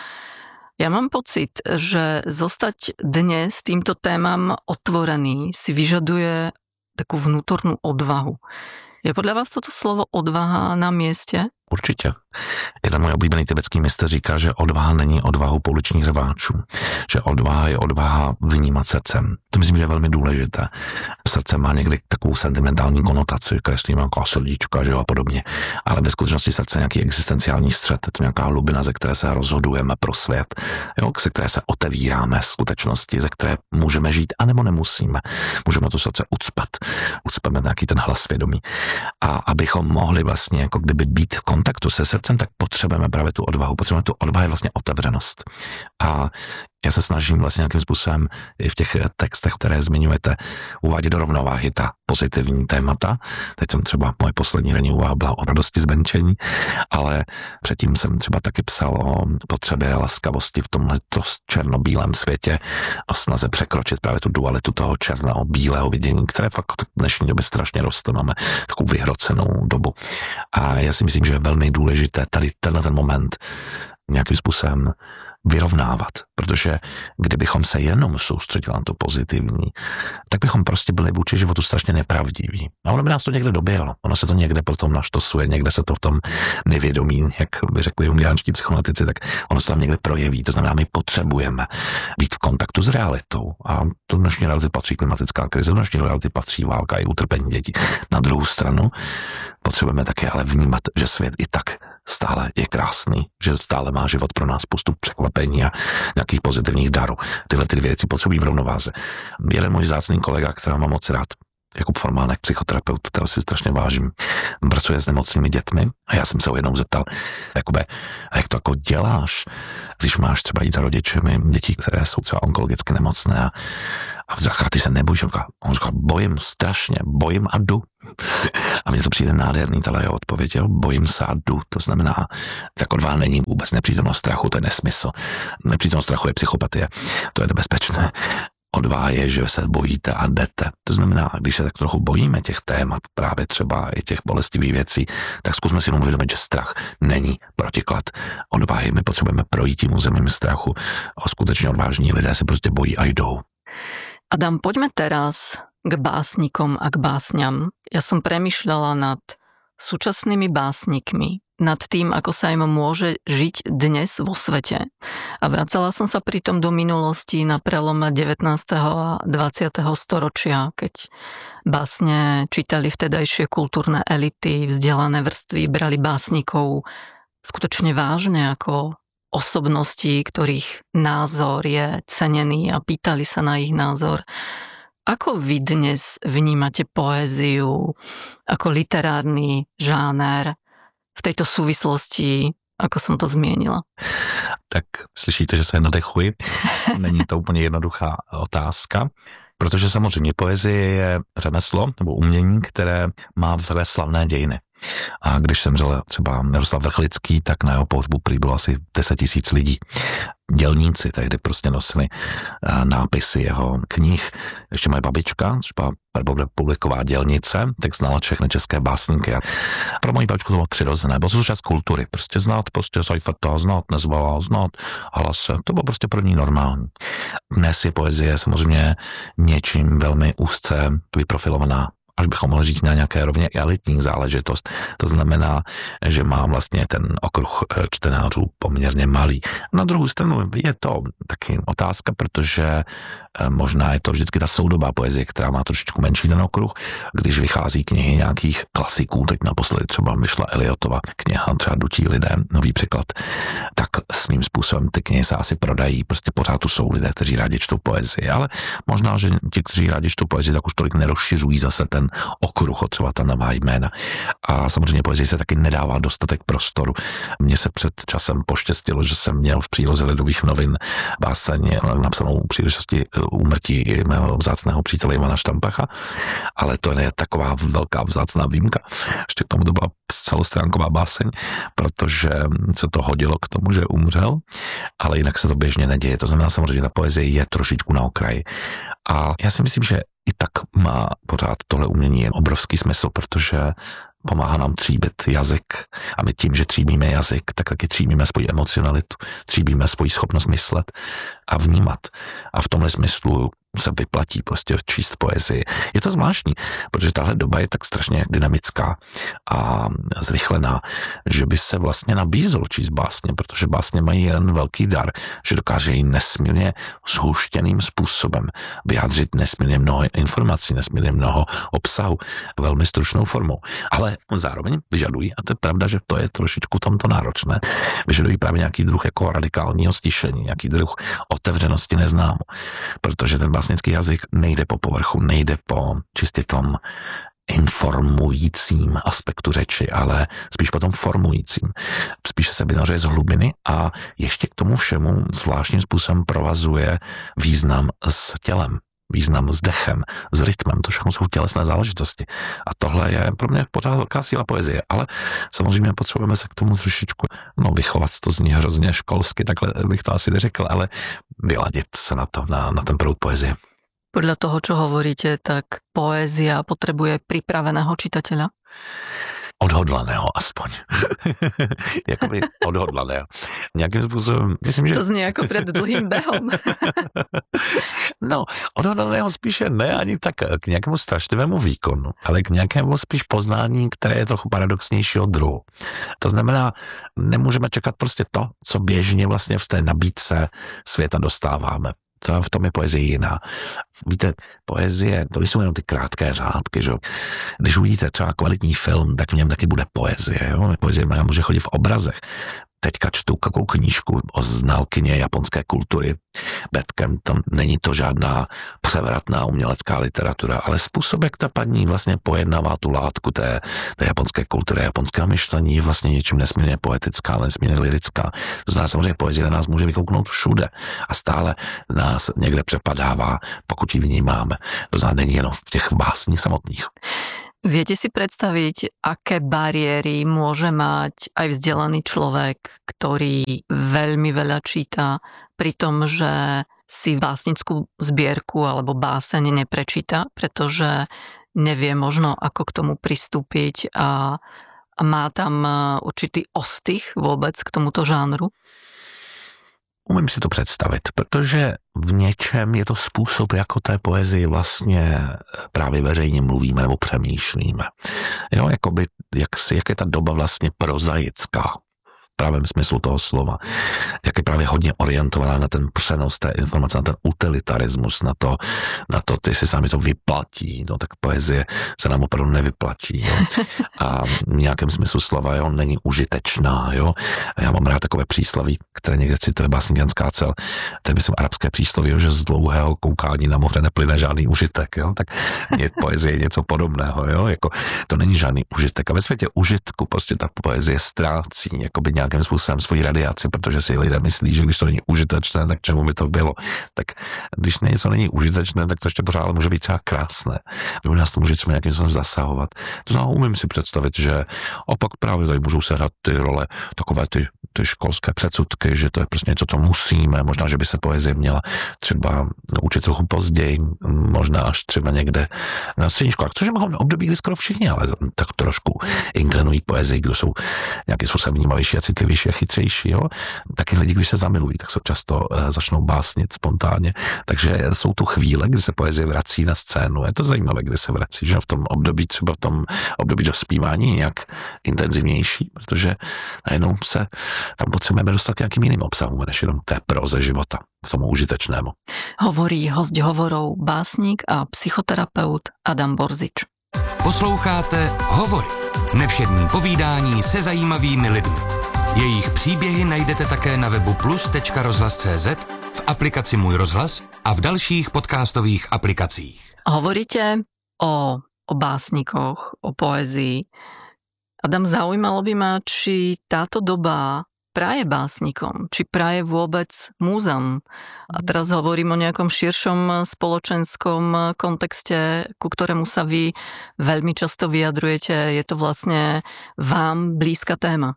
Ja mám pocit, že zostať dnes týmto témam otvorený si vyžaduje takú vnútornú odvahu. Je podľa vás toto slovo odvaha na mieste? Určitě. Jeden můj oblíbený tibetský mistr říká, že odvaha není odvahou pouličních rváčů. Že odvaha je odvaha vnímat srdcem. To myslím, že je velmi důležité. Srdce má někdy takovou sentimentální konotaci, kreslíme jako srdíčka, že jo, a podobně. Ale ve skutečnosti srdce je nějaký existenciální střed. Je to nějaká hlubina, ze které se rozhodujeme pro svět. Jo, ze které se otevíráme skutečnosti, ze které můžeme žít, anebo nemusíme. Můžeme to srdce ucpat. Ucpeme nějaký ten hlas svědomí. A abychom mohli vlastně jako kdyby být v kontaktu se srdcem, tak potřebujeme právě tu odvahu. Potřebujeme tu odvahu je vlastně otevřenost. A já se snažím vlastně nějakým způsobem i v těch textech, které zmiňujete, uvádět do rovnováhy ta pozitivní témata. Teď jsem třeba, moje poslední ranní úvaha byla o radosti z venčení, ale předtím jsem třeba taky psal o potřebě laskavosti v tomhleto černobílém světě a snaze překročit právě tu dualitu toho černého bílého vidění, které fakt v dnešní době strašně roste. Máme takovou vyhrocenou dobu. A já si myslím, že je velmi důležité tady tenhle ten moment nějakým způsobem vyrovnávat, protože kdybychom se jenom soustředili na to pozitivní, tak bychom prostě byli vůči životu strašně nepravdiví. A ono by nás to někde doběhlo. Ono se to někde potom naštosuje, někde se to v tom nevědomí, jak by řekli jungiánští psychoanalytici, tak ono se tam někde projeví. To znamená, my potřebujeme být v kontaktu s realitou. A do dnešní reality patří klimatická krize, do dnešní reality patří válka i utrpení dětí. Na druhou stranu potřebujeme také ale vnímat, že svět i tak stále je krásný, že stále má život pro nás spoustu překvapení a nějakých pozitivních darů. Tyhle ty věci potřebují v rovnováze. Jeden můj vzácný kolega, kterého mám moc rád, Jakub Formánek, psychoterapeut, kterého si strašně vážím, pracuje s nemocnými dětmi a já jsem se ho jednou zeptal, Jakube, a jak to jako děláš, když máš třeba jít za rodičemi dětí, které jsou třeba onkologicky nemocné a říká, ty se nebojíš, on říká, bojím strašně, bojím a jdu. A mně to přijde nádherný, tahle jeho odpověď, jo? Bojím se a jdu. To znamená, tak odvaha není vůbec nepřítomnost strachu, to je nesmysl. Nepřítomnost strachu je psychopatie, to je nebezpečné. Odvaha je, že se bojíte a jdete. To znamená, když se tak trochu bojíme těch témat, právě třeba i těch bolestivých věcí, tak zkusme si jenom uvědomit, že strach není protiklad odvahy. My potřebujeme projít tím územím strachu a skutečně odvážní lidé se prostě bojí a jdou. Adam, poďme teraz k básnikom a k básňam. Ja som premýšľala nad súčasnými básnikmi, nad tým, ako sa im môže žiť dnes vo svete. A vracala som sa pritom do minulosti na prelome 19. a 20. storočia, keď básne čítali vtedajšie kultúrne elity, vzdelané vrstvy, brali básnikov skutočne vážne ako osobností, ktorých názor je cenený a pýtali sa na ich názor. Ako vy dnes vnímate poéziu ako literárny žáner v tejto súvislosti, ako som to zmienila? Tak slyšíte, že se nadechuji. Není to úplně jednoduchá otázka, protože samozřejmě poezie je řemeslo nebo umění, které má v své slavné dějiny. A když zemřel třeba Jaroslav Vrchlický, tak na jeho pohřbu prý bylo asi 10 000 lidí. Dělníci tehdy prostě nosili nápisy jeho knih. Ještě moje babička, třeba prvorepubliková dělnice, tak znala všechny české básníky. A pro moji babičku to bylo přirozené, bylo to součást kultury. Prostě znát Seiferta, znát Nezvala, znát Halase. To bylo prostě pro ní normální. Dnes je poezie samozřejmě něčím velmi úzce vyprofilovaná, až bychom mohli říct na nějaké rovně elitní záležitost. To znamená, že má vlastně ten okruh čtenářů poměrně malý. Na druhou stranu je to taky otázka, protože možná je to vždycky ta soudobá poezie, která má trošičku menší ten okruh. Když vychází knihy nějakých klasiků, teď naposledy třeba vyšla Eliotova kniha, třeba Dutí lidé, nový překlad, tak svým způsobem ty knihy se asi prodají. Prostě pořád tu jsou lidé, kteří rádi čtou poezii, ale možná, že ti, kteří rádi čtou poezii, tak už tolik nerozšiřují zase ten okruh, třeba ta nová jména. A samozřejmě poezii se taky nedává dostatek prostoru. Mně se před časem poštěstilo, že jsem měl v příloze Lidových novin báseň napsanou u příležitosti úmrtí mého vzácného přítele Ivana Štampacha, ale to je taková velká vzácná výjimka. Ještě k tomu to byla celostránková báseň, protože se to hodilo k tomu, že umřel, ale jinak se to běžně neděje. To znamená, samozřejmě ta poezie je trošičku na okraji. A já si myslím, že i tak má pořád tohle umění obrovský smysl, protože pomáhá nám tříbit jazyk a my tím, že tříbíme jazyk, tak taky tříbíme svoji emocionalitu, tříbíme svoji schopnost myslet a vnímat. A v tomhle smyslu se vyplatí prostě číst poezii. Je to zvláštní, protože tahle doba je tak strašně dynamická a zrychlená, že by se vlastně nabízelo číst básně, protože básně mají jen velký dar, že dokážejí nesmírně zhuštěným způsobem vyjádřit nesmírně mnoho informací, nesmírně mnoho obsahu, velmi stručnou formou. Ale zároveň vyžadují, a to je pravda, že to je trošičku tomto náročné, vyžadují právě nějaký druh jako radikálního stišení, nějaký druh otevřenosti neznámu, protože ten básnický jazyk nejde po povrchu, nejde po čistě tom informujícím aspektu řeči, ale spíš potom formujícím. Spíše se vynořuje z hlubiny a ještě k tomu všemu zvláštním způsobem provazuje význam s tělem, význam s dechem, s rytmem, to všechno jsou tělesné záležitosti. A tohle je pro mě pořád velká síla poezie, ale samozřejmě potřebujeme se k tomu trošičku, vychovat, to zní hrozně školsky, takhle bych to asi neřekl, ale vyladit se na to, na ten proud poezie. Podľa toho, čo hovoríte, tak poézia potrebuje pripraveného čitateľa? Odhodlaného aspoň. Jakoby odhodlaného. nějakým způsobem, myslím, že... To zní jako před dlhým během. No, odhodlaného spíše ne ani tak k nějakému strašlivému výkonu, ale k nějakému spíš poznání, které je trochu paradoxnějšího druhu. To znamená, nemůžeme čekat prostě to, co běžně vlastně v té nabídce světa dostáváme. To v tom je poezie jiná. Víte, poezie, to jsou jenom ty krátké řádky, že? Když uvidíte třeba kvalitní film, tak v něm taky bude poezie, jo? Poezie může chodit v obrazech. Teďka čtu takovou knížku o znalkyně japonské kultury. Betkem, tam není to žádná převratná umělecká literatura, ale způsob, jak ta paní vlastně pojednává tu látku té japonské kultury, japonského myšlení, je vlastně něčím nesmírně poetická, nesmírně lirická. To znamená, samozřejmě poezie na nás může vykouknout všude a stále nás někde přepadává, pokud ji vnímáme. To znamená, není jenom v těch básních samotných. Viete si predstaviť, aké bariéry môže mať aj vzdelaný človek, ktorý veľmi veľa číta, pri tom, že si básnickú zbierku alebo báseň neprečíta, pretože nevie možno, ako k tomu pristúpiť a má tam určitý ostych vôbec k tomuto žánru? Umím si to představit, protože v něčem je to způsob, jako té poezii vlastně právě veřejně mluvíme nebo přemýšlíme. Jo, jakoby, jak je ta doba vlastně prozaická v pravém smyslu toho slova. Jak je právě hodně orientovaná na ten přenos té informace, na ten utilitarismus, na to, jestli se mi to vyplatí, no tak poezie se nám opravdu nevyplatí. Jo. A v nějakém smyslu slova, jo, není užitečná, jo. Já mám rád takové příslaví, které někde cituje básník Jan Skácel, to je myslím arabské příslaví, jo, že z dlouhého koukání na moře neplyne žádný užitek, jo. Tak poezie je něco podobného, jo, jako to není žádný užitek. A ve světě užitku prostě ta poezie ztrácí, jakoby nějakým způsobem svoji radiaci, protože si lidé myslí, že když to není užitečné, tak čemu by to bylo. Tak když něco není užitečné, tak to ještě pořád může být třeba krásné. Nebo nás to může třeba nějakým způsobem zasahovat. To znamená, umím si představit, že opak právě tady můžou sehrát ty role, takové ty školské předsudky, že to je prostě něco, co musíme. Možná, že by se poezie měla třeba učit trochu později, možná až třeba někde na střední školách, což je období, kdy skoro všichni, ale tak trošku inklinují k poezii, kdo jsou nějakým způsobem vnímavější a citlivější a chytřejší. Jo? Taky lidi, když se zamilují, tak se často začnou básnit spontánně. Takže jsou tu chvíle, kdy se poezie vrací na scénu. Je to zajímavé, kdy se vrací, že v tom období, třeba v tom období dospívání nějak intenzivnější, protože najednou se tam potřebujeme dostat nějakým jiným obsahům, než jenom té proze života, k tomu užitečnému. Hovorí host hovorov, básník a psychoterapeut Adam Borzič. Posloucháte Hovory. Nevšední povídání se zajímavými lidmi. Jejich příběhy najdete také na webu plus.rozhlas.cz, v aplikaci Můj rozhlas a v dalších podcastových aplikacích. Hovoríte o básnikoch, o poezii. Adam, zaujímalo by ma, či táto doba praje básnikom, či praje vôbec múzam. A teraz hovorím o nejakom širšom spoločenskom kontexte, ku ktorému sa vy veľmi často vyjadrujete. Je to vlastne vám blízka téma?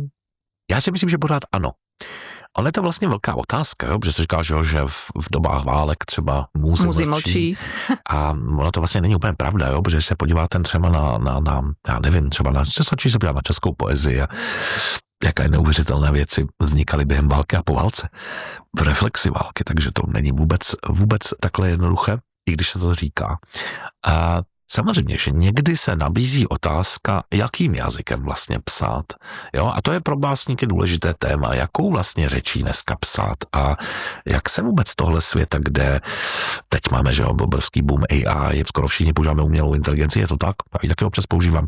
Já si myslím, že pořád ano. Ale je to vlastně velká otázka, jo? Protože se říká, že v dobách válek třeba muzy mlčí. A ono to vlastně není úplně pravda, jo? Protože se podíváte třeba na já nevím, třeba stačí se podívat na českou poezii a jaké neuvěřitelné věci vznikaly během války a po válce. V reflexi války, takže to není vůbec takhle jednoduché, i když se to říká. A samozřejmě, že někdy se nabízí otázka, jakým jazykem vlastně psát. Jo? A to je pro básníky důležité téma, jakou vlastně řečí dneska psát a jak se vůbec tohle světa, kde teď máme, že obrovský boom AI, skoro všichni používáme umělou inteligenci, je to tak? Já ji taky občas používám.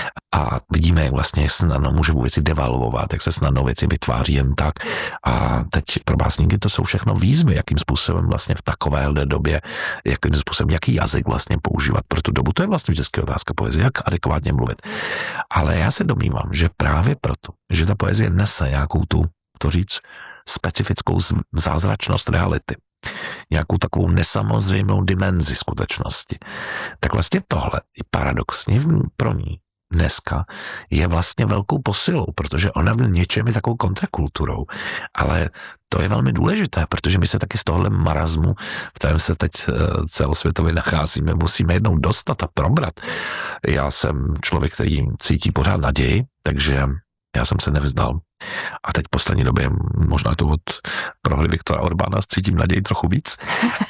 A vidíme, jak vlastně snadno může věci devalvovat, jak se snadno věci vytváří jen tak. A teď pro básníky to jsou všechno výzvy, jakým způsobem vlastně v takovéhle době, jakým způsobem, jaký jazyk vlastně používat pro tu dobu. To je vlastně vždycky otázka poezie, jak adekvátně mluvit. Ale já se domnívám, že právě proto, že ta poezie nese nějakou tu, to říct, specifickou zázračnost reality, nějakou takovou nesamozřejmou dimenzi skutečnosti, tak vlastně tohle i paradoxně pro ní dneska je vlastně velkou posilou, protože ona v něčem je takovou kontrakulturou, ale to je velmi důležité, protože my se taky z tohohle marazmu, v kterém se teď celosvětově nacházíme, musíme jednou dostat a probrat. Já jsem člověk, který cítí pořád naději, takže já jsem se nevzdal. A teď v poslední době, možná to od prohry Viktora Orbána cítím naději trochu víc,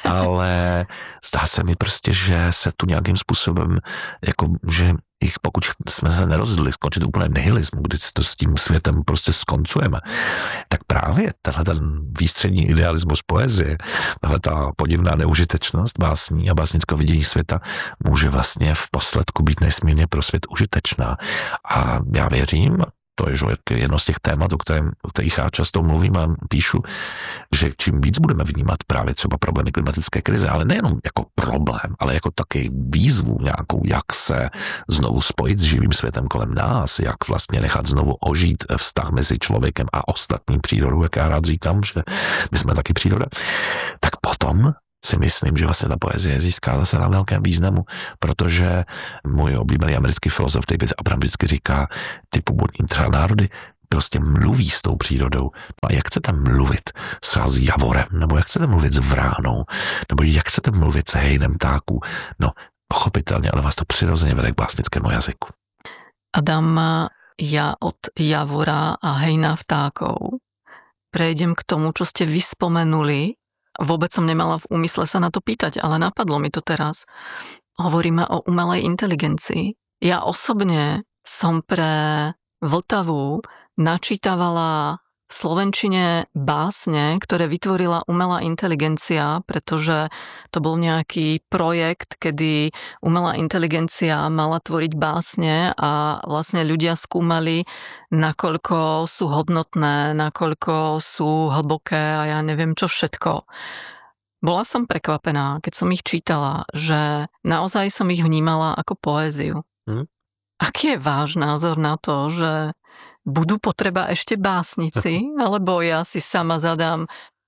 ale zdá se mi prostě, že se tu nějakým způsobem, jako, že pokud jsme se nerozhodli skončit úplně nihilismu, kdy to s tím světem prostě skoncujeme, tak právě tenhle ten výstřední idealismus poezie, tahle ta podivná neužitečnost básní a básnického vidění světa může vlastně v posledku být nesmírně pro svět užitečná. A já věřím, to je jedno z těch témat, o kterých já často mluvím a píšu, že čím víc budeme vnímat právě třeba problémy klimatické krize, ale nejenom jako problém, ale jako taky výzvu nějakou, jak se znovu spojit s živým světem kolem nás, jak vlastně nechat znovu ožít vztah mezi člověkem a ostatní přírodou, jak já rád říkám, že my jsme taky příroda, tak potom si myslím, že vlastně ta poezie získá zase na velkém významu, protože můj oblíbený americký filozof David Abram vždycky říká, ty původní třeba národy prostě mluví s tou přírodou. No a jak chcete mluvit s javorem, nebo jak chcete mluvit s vránou, nebo jak chcete mluvit s hejnem ptáků? No, pochopitelně, ale vás to přirozeně vede k básnickému jazyku. Adam, ja od javora a hejna vtákov prejdem k tomu, čo ste vyspomenuli. Vôbec som nemala v úmysle sa na to pýtať, ale napadlo mi to teraz. Hovoríme o umelej inteligencii. Ja osobne som pre Vltavu načítavala v slovenčine básne, ktoré vytvorila umelá inteligencia, pretože to bol nejaký projekt, kedy umelá inteligencia mala tvoriť básne a vlastne ľudia skúmali, nakoľko sú hodnotné, nakoľko sú hlboké a ja neviem čo všetko. Bola som prekvapená, keď som ich čítala, že naozaj som ich vnímala ako poéziu. Aký je váš názor na to, že budú potreba ešte básnici, alebo ja si sama zadám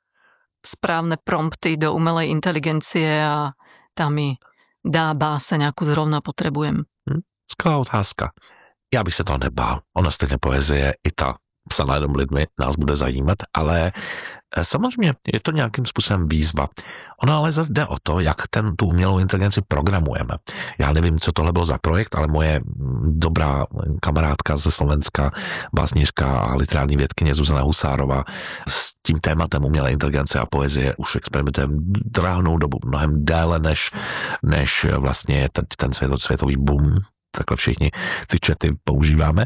správne prompty do umelej inteligencie a tam mi dá báseň, akú zrovna potrebujem? Skvělá otázka. Já bych se toho nebál. Ona stejně poezie i ta psaná jenom lidmi nás bude zajímat, ale samozřejmě je to nějakým způsobem výzva. Ona ale jde o to, jak tu umělou inteligenci programujeme. Já nevím, co tohle bylo za projekt, ale moje dobrá kamarádka ze Slovenska, básnířka a literární vědkyně Zuzana Husárová s tím tématem umělé inteligence a poezie už experimentuje drahnou dobu, mnohem déle, než vlastně je ten světový boom. Takhle všichni ty chaty používáme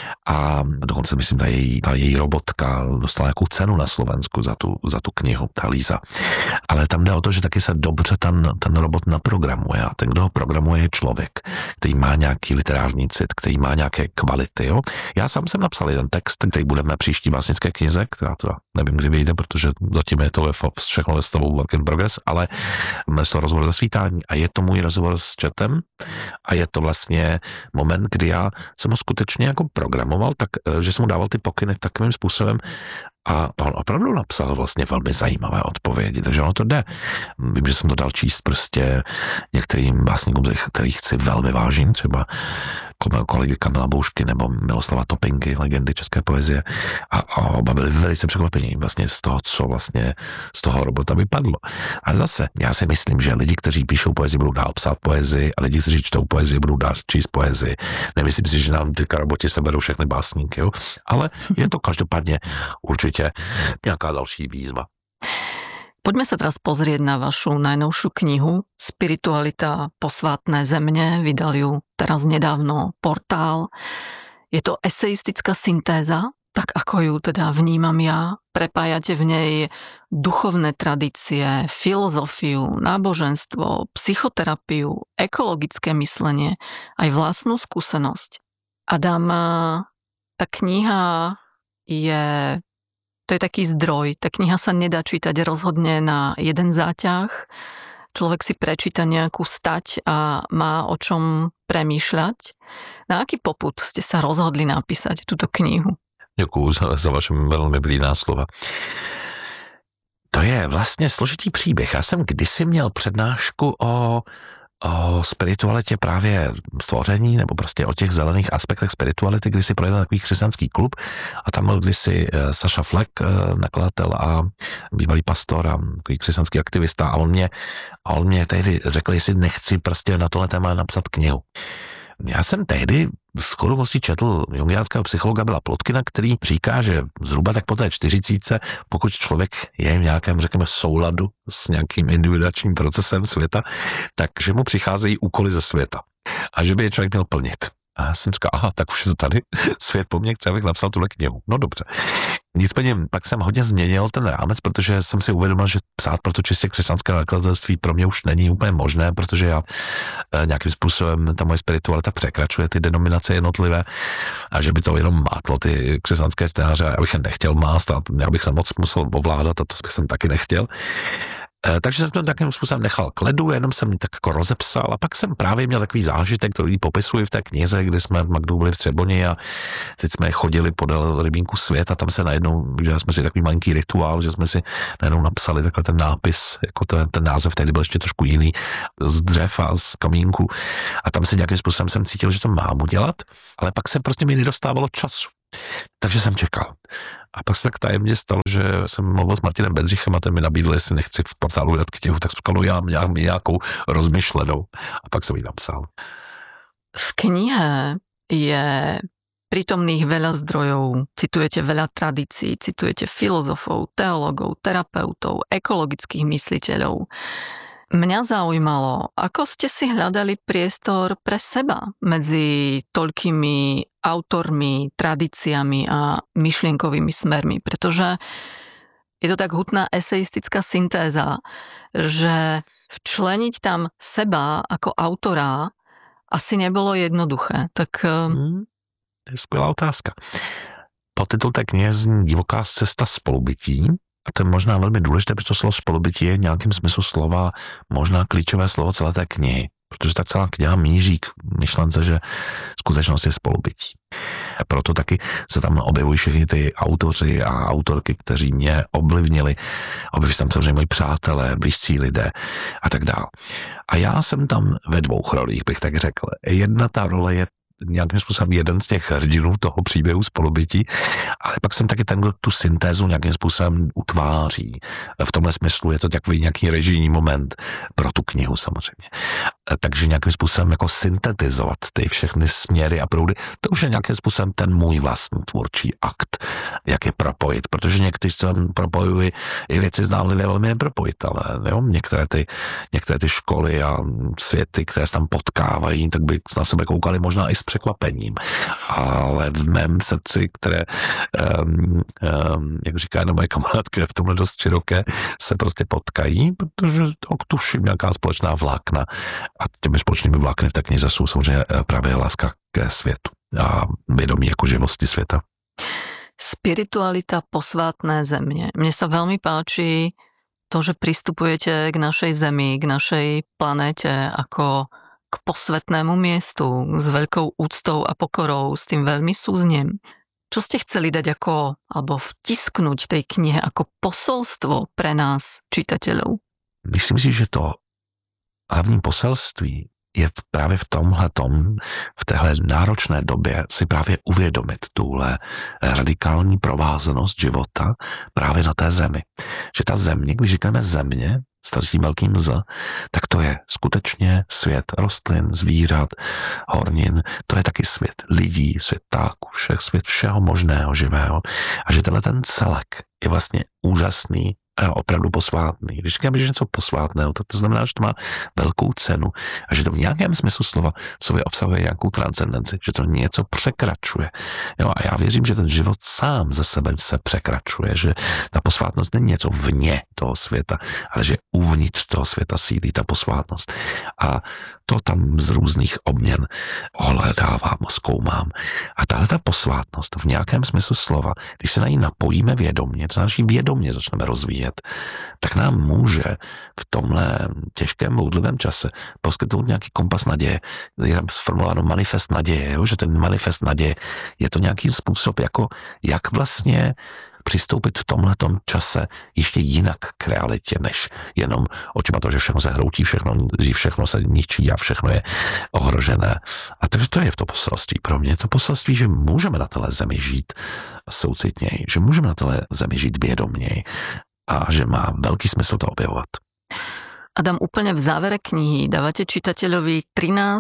a dokonce myslím, ta její robotka dostala nějakou cenu na Slovensku za tu knihu, ta Líza. Ale tam jde o to, že taky se dobře ten robot naprogramuje a ten, kdo ho programuje, je člověk, který má nějaký literární cit, který má nějaké kvality. Jo? Já sám jsem napsal jeden text, který bude v mé příští básnické knize, která teda nevím, kdy vyjde, protože zatím je to všechno ve stavu work in progress, ale je to rozhovor ze svítání a je to můj rozhovor s chatem a je to vlastně moment, kdy já jsem ho skutečně jako programoval, tak, že jsem mu dával ty pokyny takovým způsobem a on opravdu napsal vlastně velmi zajímavé odpovědi, takže ono to jde. Vím, že jsem to dal číst prostě některým básníkům, kterých si velmi vážím, třeba kolegy Kamila Boušky nebo Miloslava Topinky, legendy české poezie a oba byli velice překvapení vlastně z toho, co vlastně z toho robota vypadlo. Ale zase, já si myslím, že lidi, kteří píšou poezii, budou dál psát poezii a lidi, kteří čtou poezii, budou dál číst poezii. Nemyslím si, že nám teďka roboti seberou všechny básníky, jo? Ale je to každopádně určitě nějaká další výzva. Poďme sa teraz pozrieť na vašu najnovšiu knihu Spiritualita posvátné země. Vydal ju teraz nedávno Portál. Je to eseistická syntéza, tak ako ju teda vnímam ja. Prepájate v nej duchovné tradície, filozofiu, náboženstvo, psychoterapiu, ekologické myslenie, aj vlastnú skúsenosť. Adam, tá kniha to je taký zdroj. Tá kniha sa nedá čítať rozhodne na jeden záťah. Človek si prečíta nejakú stať a má o čom premýšľať. Na aký popud ste sa rozhodli napísať túto knihu? Děkuju za vaše velmi blídná slova. To je vlastně složitý příběh. Já jsem kdysi měl přednášku o spiritualitě právě stvoření, nebo prostě o těch zelených aspektech spirituality, kdy si projel takový křesťanský klub a tam byl kdysi Saša Fleck, nakladatel a bývalý pastor a takový křesťanský aktivista a on mě tehdy řekl, jestli nechci prostě na tohle téma napsat knihu. Já jsem tehdy skoro vlastně četl jungiánského psychologa Billa Plotkina, který říká, že zhruba tak po té 40, pokud člověk je v nějakém, řekněme, souladu s nějakým individuačním procesem světa, takže mu přicházejí úkoly ze světa. A že by je člověk měl plnit. A já jsem říkal, aha, tak už je to tady, svět po mně, chce, abych napsal tuhle knihu. No dobře. Nicméně pak jsem hodně změnil ten rámec, protože jsem si uvědomil, že psát pro to čistě křesťanské nakladatelství pro mě už není úplně možné, protože já nějakým způsobem ta moje spiritualita překračuje ty denominace jednotlivé a že by to jenom mátlo ty křesťanské čtenáře, já bych je nechtěl mást a já bych se moc musel ovládat a to bych jsem taky nechtěl. Takže jsem to takovým způsobem nechal k ledu, jenom jsem tak jako rozepsal a pak jsem právě měl takový zážitek, který popisuji v té knize, kdy jsme v Magdu byli v Třeboni a teď jsme chodili podél rybníku Svět a tam se najednou, udělali jsme si takový malinký rituál, že jsme si najednou napsali takhle ten nápis, jako ten název tehdy byl ještě trošku jiný, z dřev a z kamínku a tam se nějakým způsobem jsem cítil, že to mám udělat, ale pak se prostě mi nedostávalo času. Takže jsem čekal. A pak se tak tajemně stalo, že jsem mluvil s Martinem Bedřichem a ten mi nabídl, jestli nechci v portálu vydat knihu, tak říkal, no já mám nějakou rozmyšlenou. A pak jsem ji napsal. V knihe je prítomných veľa zdrojov, citujete veľa tradícií, citujete filozofov, teológov, terapeutov, ekologických mysliteľov. Mňa zaujímalo, ako ste si hľadali priestor pre seba medzi toľkými autormi, tradíciami a myšlienkovými smermi, pretože je to tak hutná eseistická syntéza, že včleniť tam seba ako autora asi nebolo jednoduché. Tak... To je skvělá otázka. Podtitul té knihy zní Divoká cesta spolubytí. A to je možná velmi důležité, protože to slovo spolubytí je nějakým smyslu slova možná klíčové slovo celé té knihy. Protože ta celá kniha míří k myšlence, že skutečnost je spolubytí. A proto taky se tam objevují všechny ty autoři a autorky, kteří mě ovlivnili. Objevují se tam samozřejmě moji přátelé, blízcí lidé a tak dále. A já jsem tam ve dvou rolích, bych tak řekl. Jedna ta role je nějakým způsobem jeden z těch hrdinů toho příběhu spolubytí, ale pak jsem taky ten, kdo tu syntézu nějakým způsobem utváří. V tomhle smyslu je to takový nějaký režijní moment pro tu knihu samozřejmě. Takže nějakým způsobem jako syntetizovat ty všechny směry a proudy, to už je nějakým způsobem ten můj vlastní tvůrčí akt, jak je propojit, protože někteří se propojují i věci zdánlivě velmi nepropojit, ale jo, některé ty školy a světy, které se tam potkávají, tak by na sebe koukali možná i s překvapením. Ale v mém srdci, které, jak říká jedna moje kamarádka, v tomhle dost široké, se prostě potkají, protože tuším nějaká společná vlákna. A těmi společnými vlákny v té knize jsou samozřejmě právě láska ke světu a vědomí jako živosti světa. Spiritualita posvátné země. Mne sa veľmi páči to, že pristupujete k našej zemi, k našej planéte ako k posvetnému miestu s veľkou úctou a pokorou, s tým veľmi súzniem. Čo ste chceli dať ako, alebo vtisknúť tej knihe ako posolstvo pre nás, čitateľov? Myslím si, že to hlavní poselství je právě v tomhletom, v téhle náročné době si právě uvědomit tuhle radikální provázanost života právě na té zemi. Že ta země, když říkáme země, s tím velkým Z, tak to je skutečně svět rostlin, zvířat, hornin, to je taky svět lidí, svět ptáků, svět všeho možného živého. A že tenhle ten celek je vlastně úžasný a opravdu posvátný. Když říkáme, že něco posvátného, to znamená, že to má velkou cenu a že to v nějakém smyslu slova sobě obsahuje nějakou transcendenci, že to něco překračuje. Jo, a já věřím, že ten život sám ze sebe se překračuje, že ta posvátnost není něco vně toho světa, ale že uvnitř toho světa sílí ta posvátnost. A to tam z různých obměn ohledávám, zkoumám. A tahle ta posvátnost v nějakém smyslu slova, když se na ní napojíme vědomě, to naší vědomě začneme rozvíjet, tak nám může v tomhle těžkém bouřlivém čase poskytnout nějaký kompas naděje. Je tam sformulováno manifest naděje, jo? Že ten manifest naděje je to nějaký způsob, jako jak vlastně přistoupit v tomhletom čase ještě jinak k realitě, než jenom očima to, že všechno se hroutí, všechno se ničí a všechno je ohrožené. A takže to je v to poselství pro mě. To poselství, že můžeme na téhle zemi žít soucitněji, že můžeme na téhle zemi žít vědomněji a že má veľký smysl to objevovat. Adam, úplne v závere knihy dávate čitateľovi 13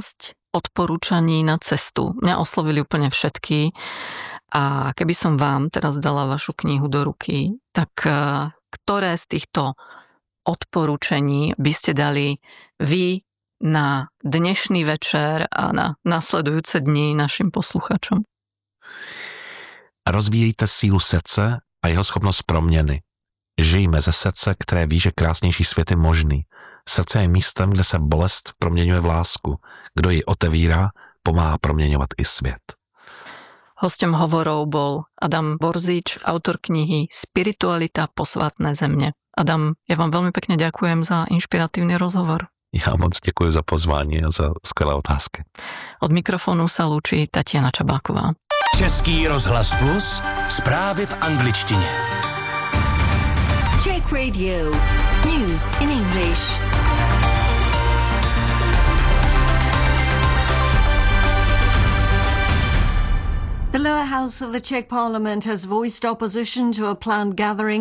odporúčaní na cestu. Mňa oslovili úplne všetky a keby som vám teraz dala vašu knihu do ruky, tak ktoré z týchto odporúčení by ste dali vy na dnešný večer a na nasledujúce dni našim posluchačom? Rozvíjejte sílu srdce a jeho schopnost proměny. Žijme ze srdce, které ví, že krásnější svět je možný. Srdce je místem, kde se bolest proměňuje v lásku. Kdo ji otevírá, pomáhá proměňovat i svět. Hostem hovorov bol Adam Borzič, autor knihy Spiritualita posvátné země. Adam, ja vám veľmi pekne ďakujem za inšpiratívny rozhovor. Já moc děkuji za pozvání a za skvělé otázky. Od mikrofonu sa lúči Tatiana Čabáková. Český rozhlas Plus, zprávy v angličtině. Czech Radio, news in English. The lower house of the Czech parliament has voiced opposition to a planned gathering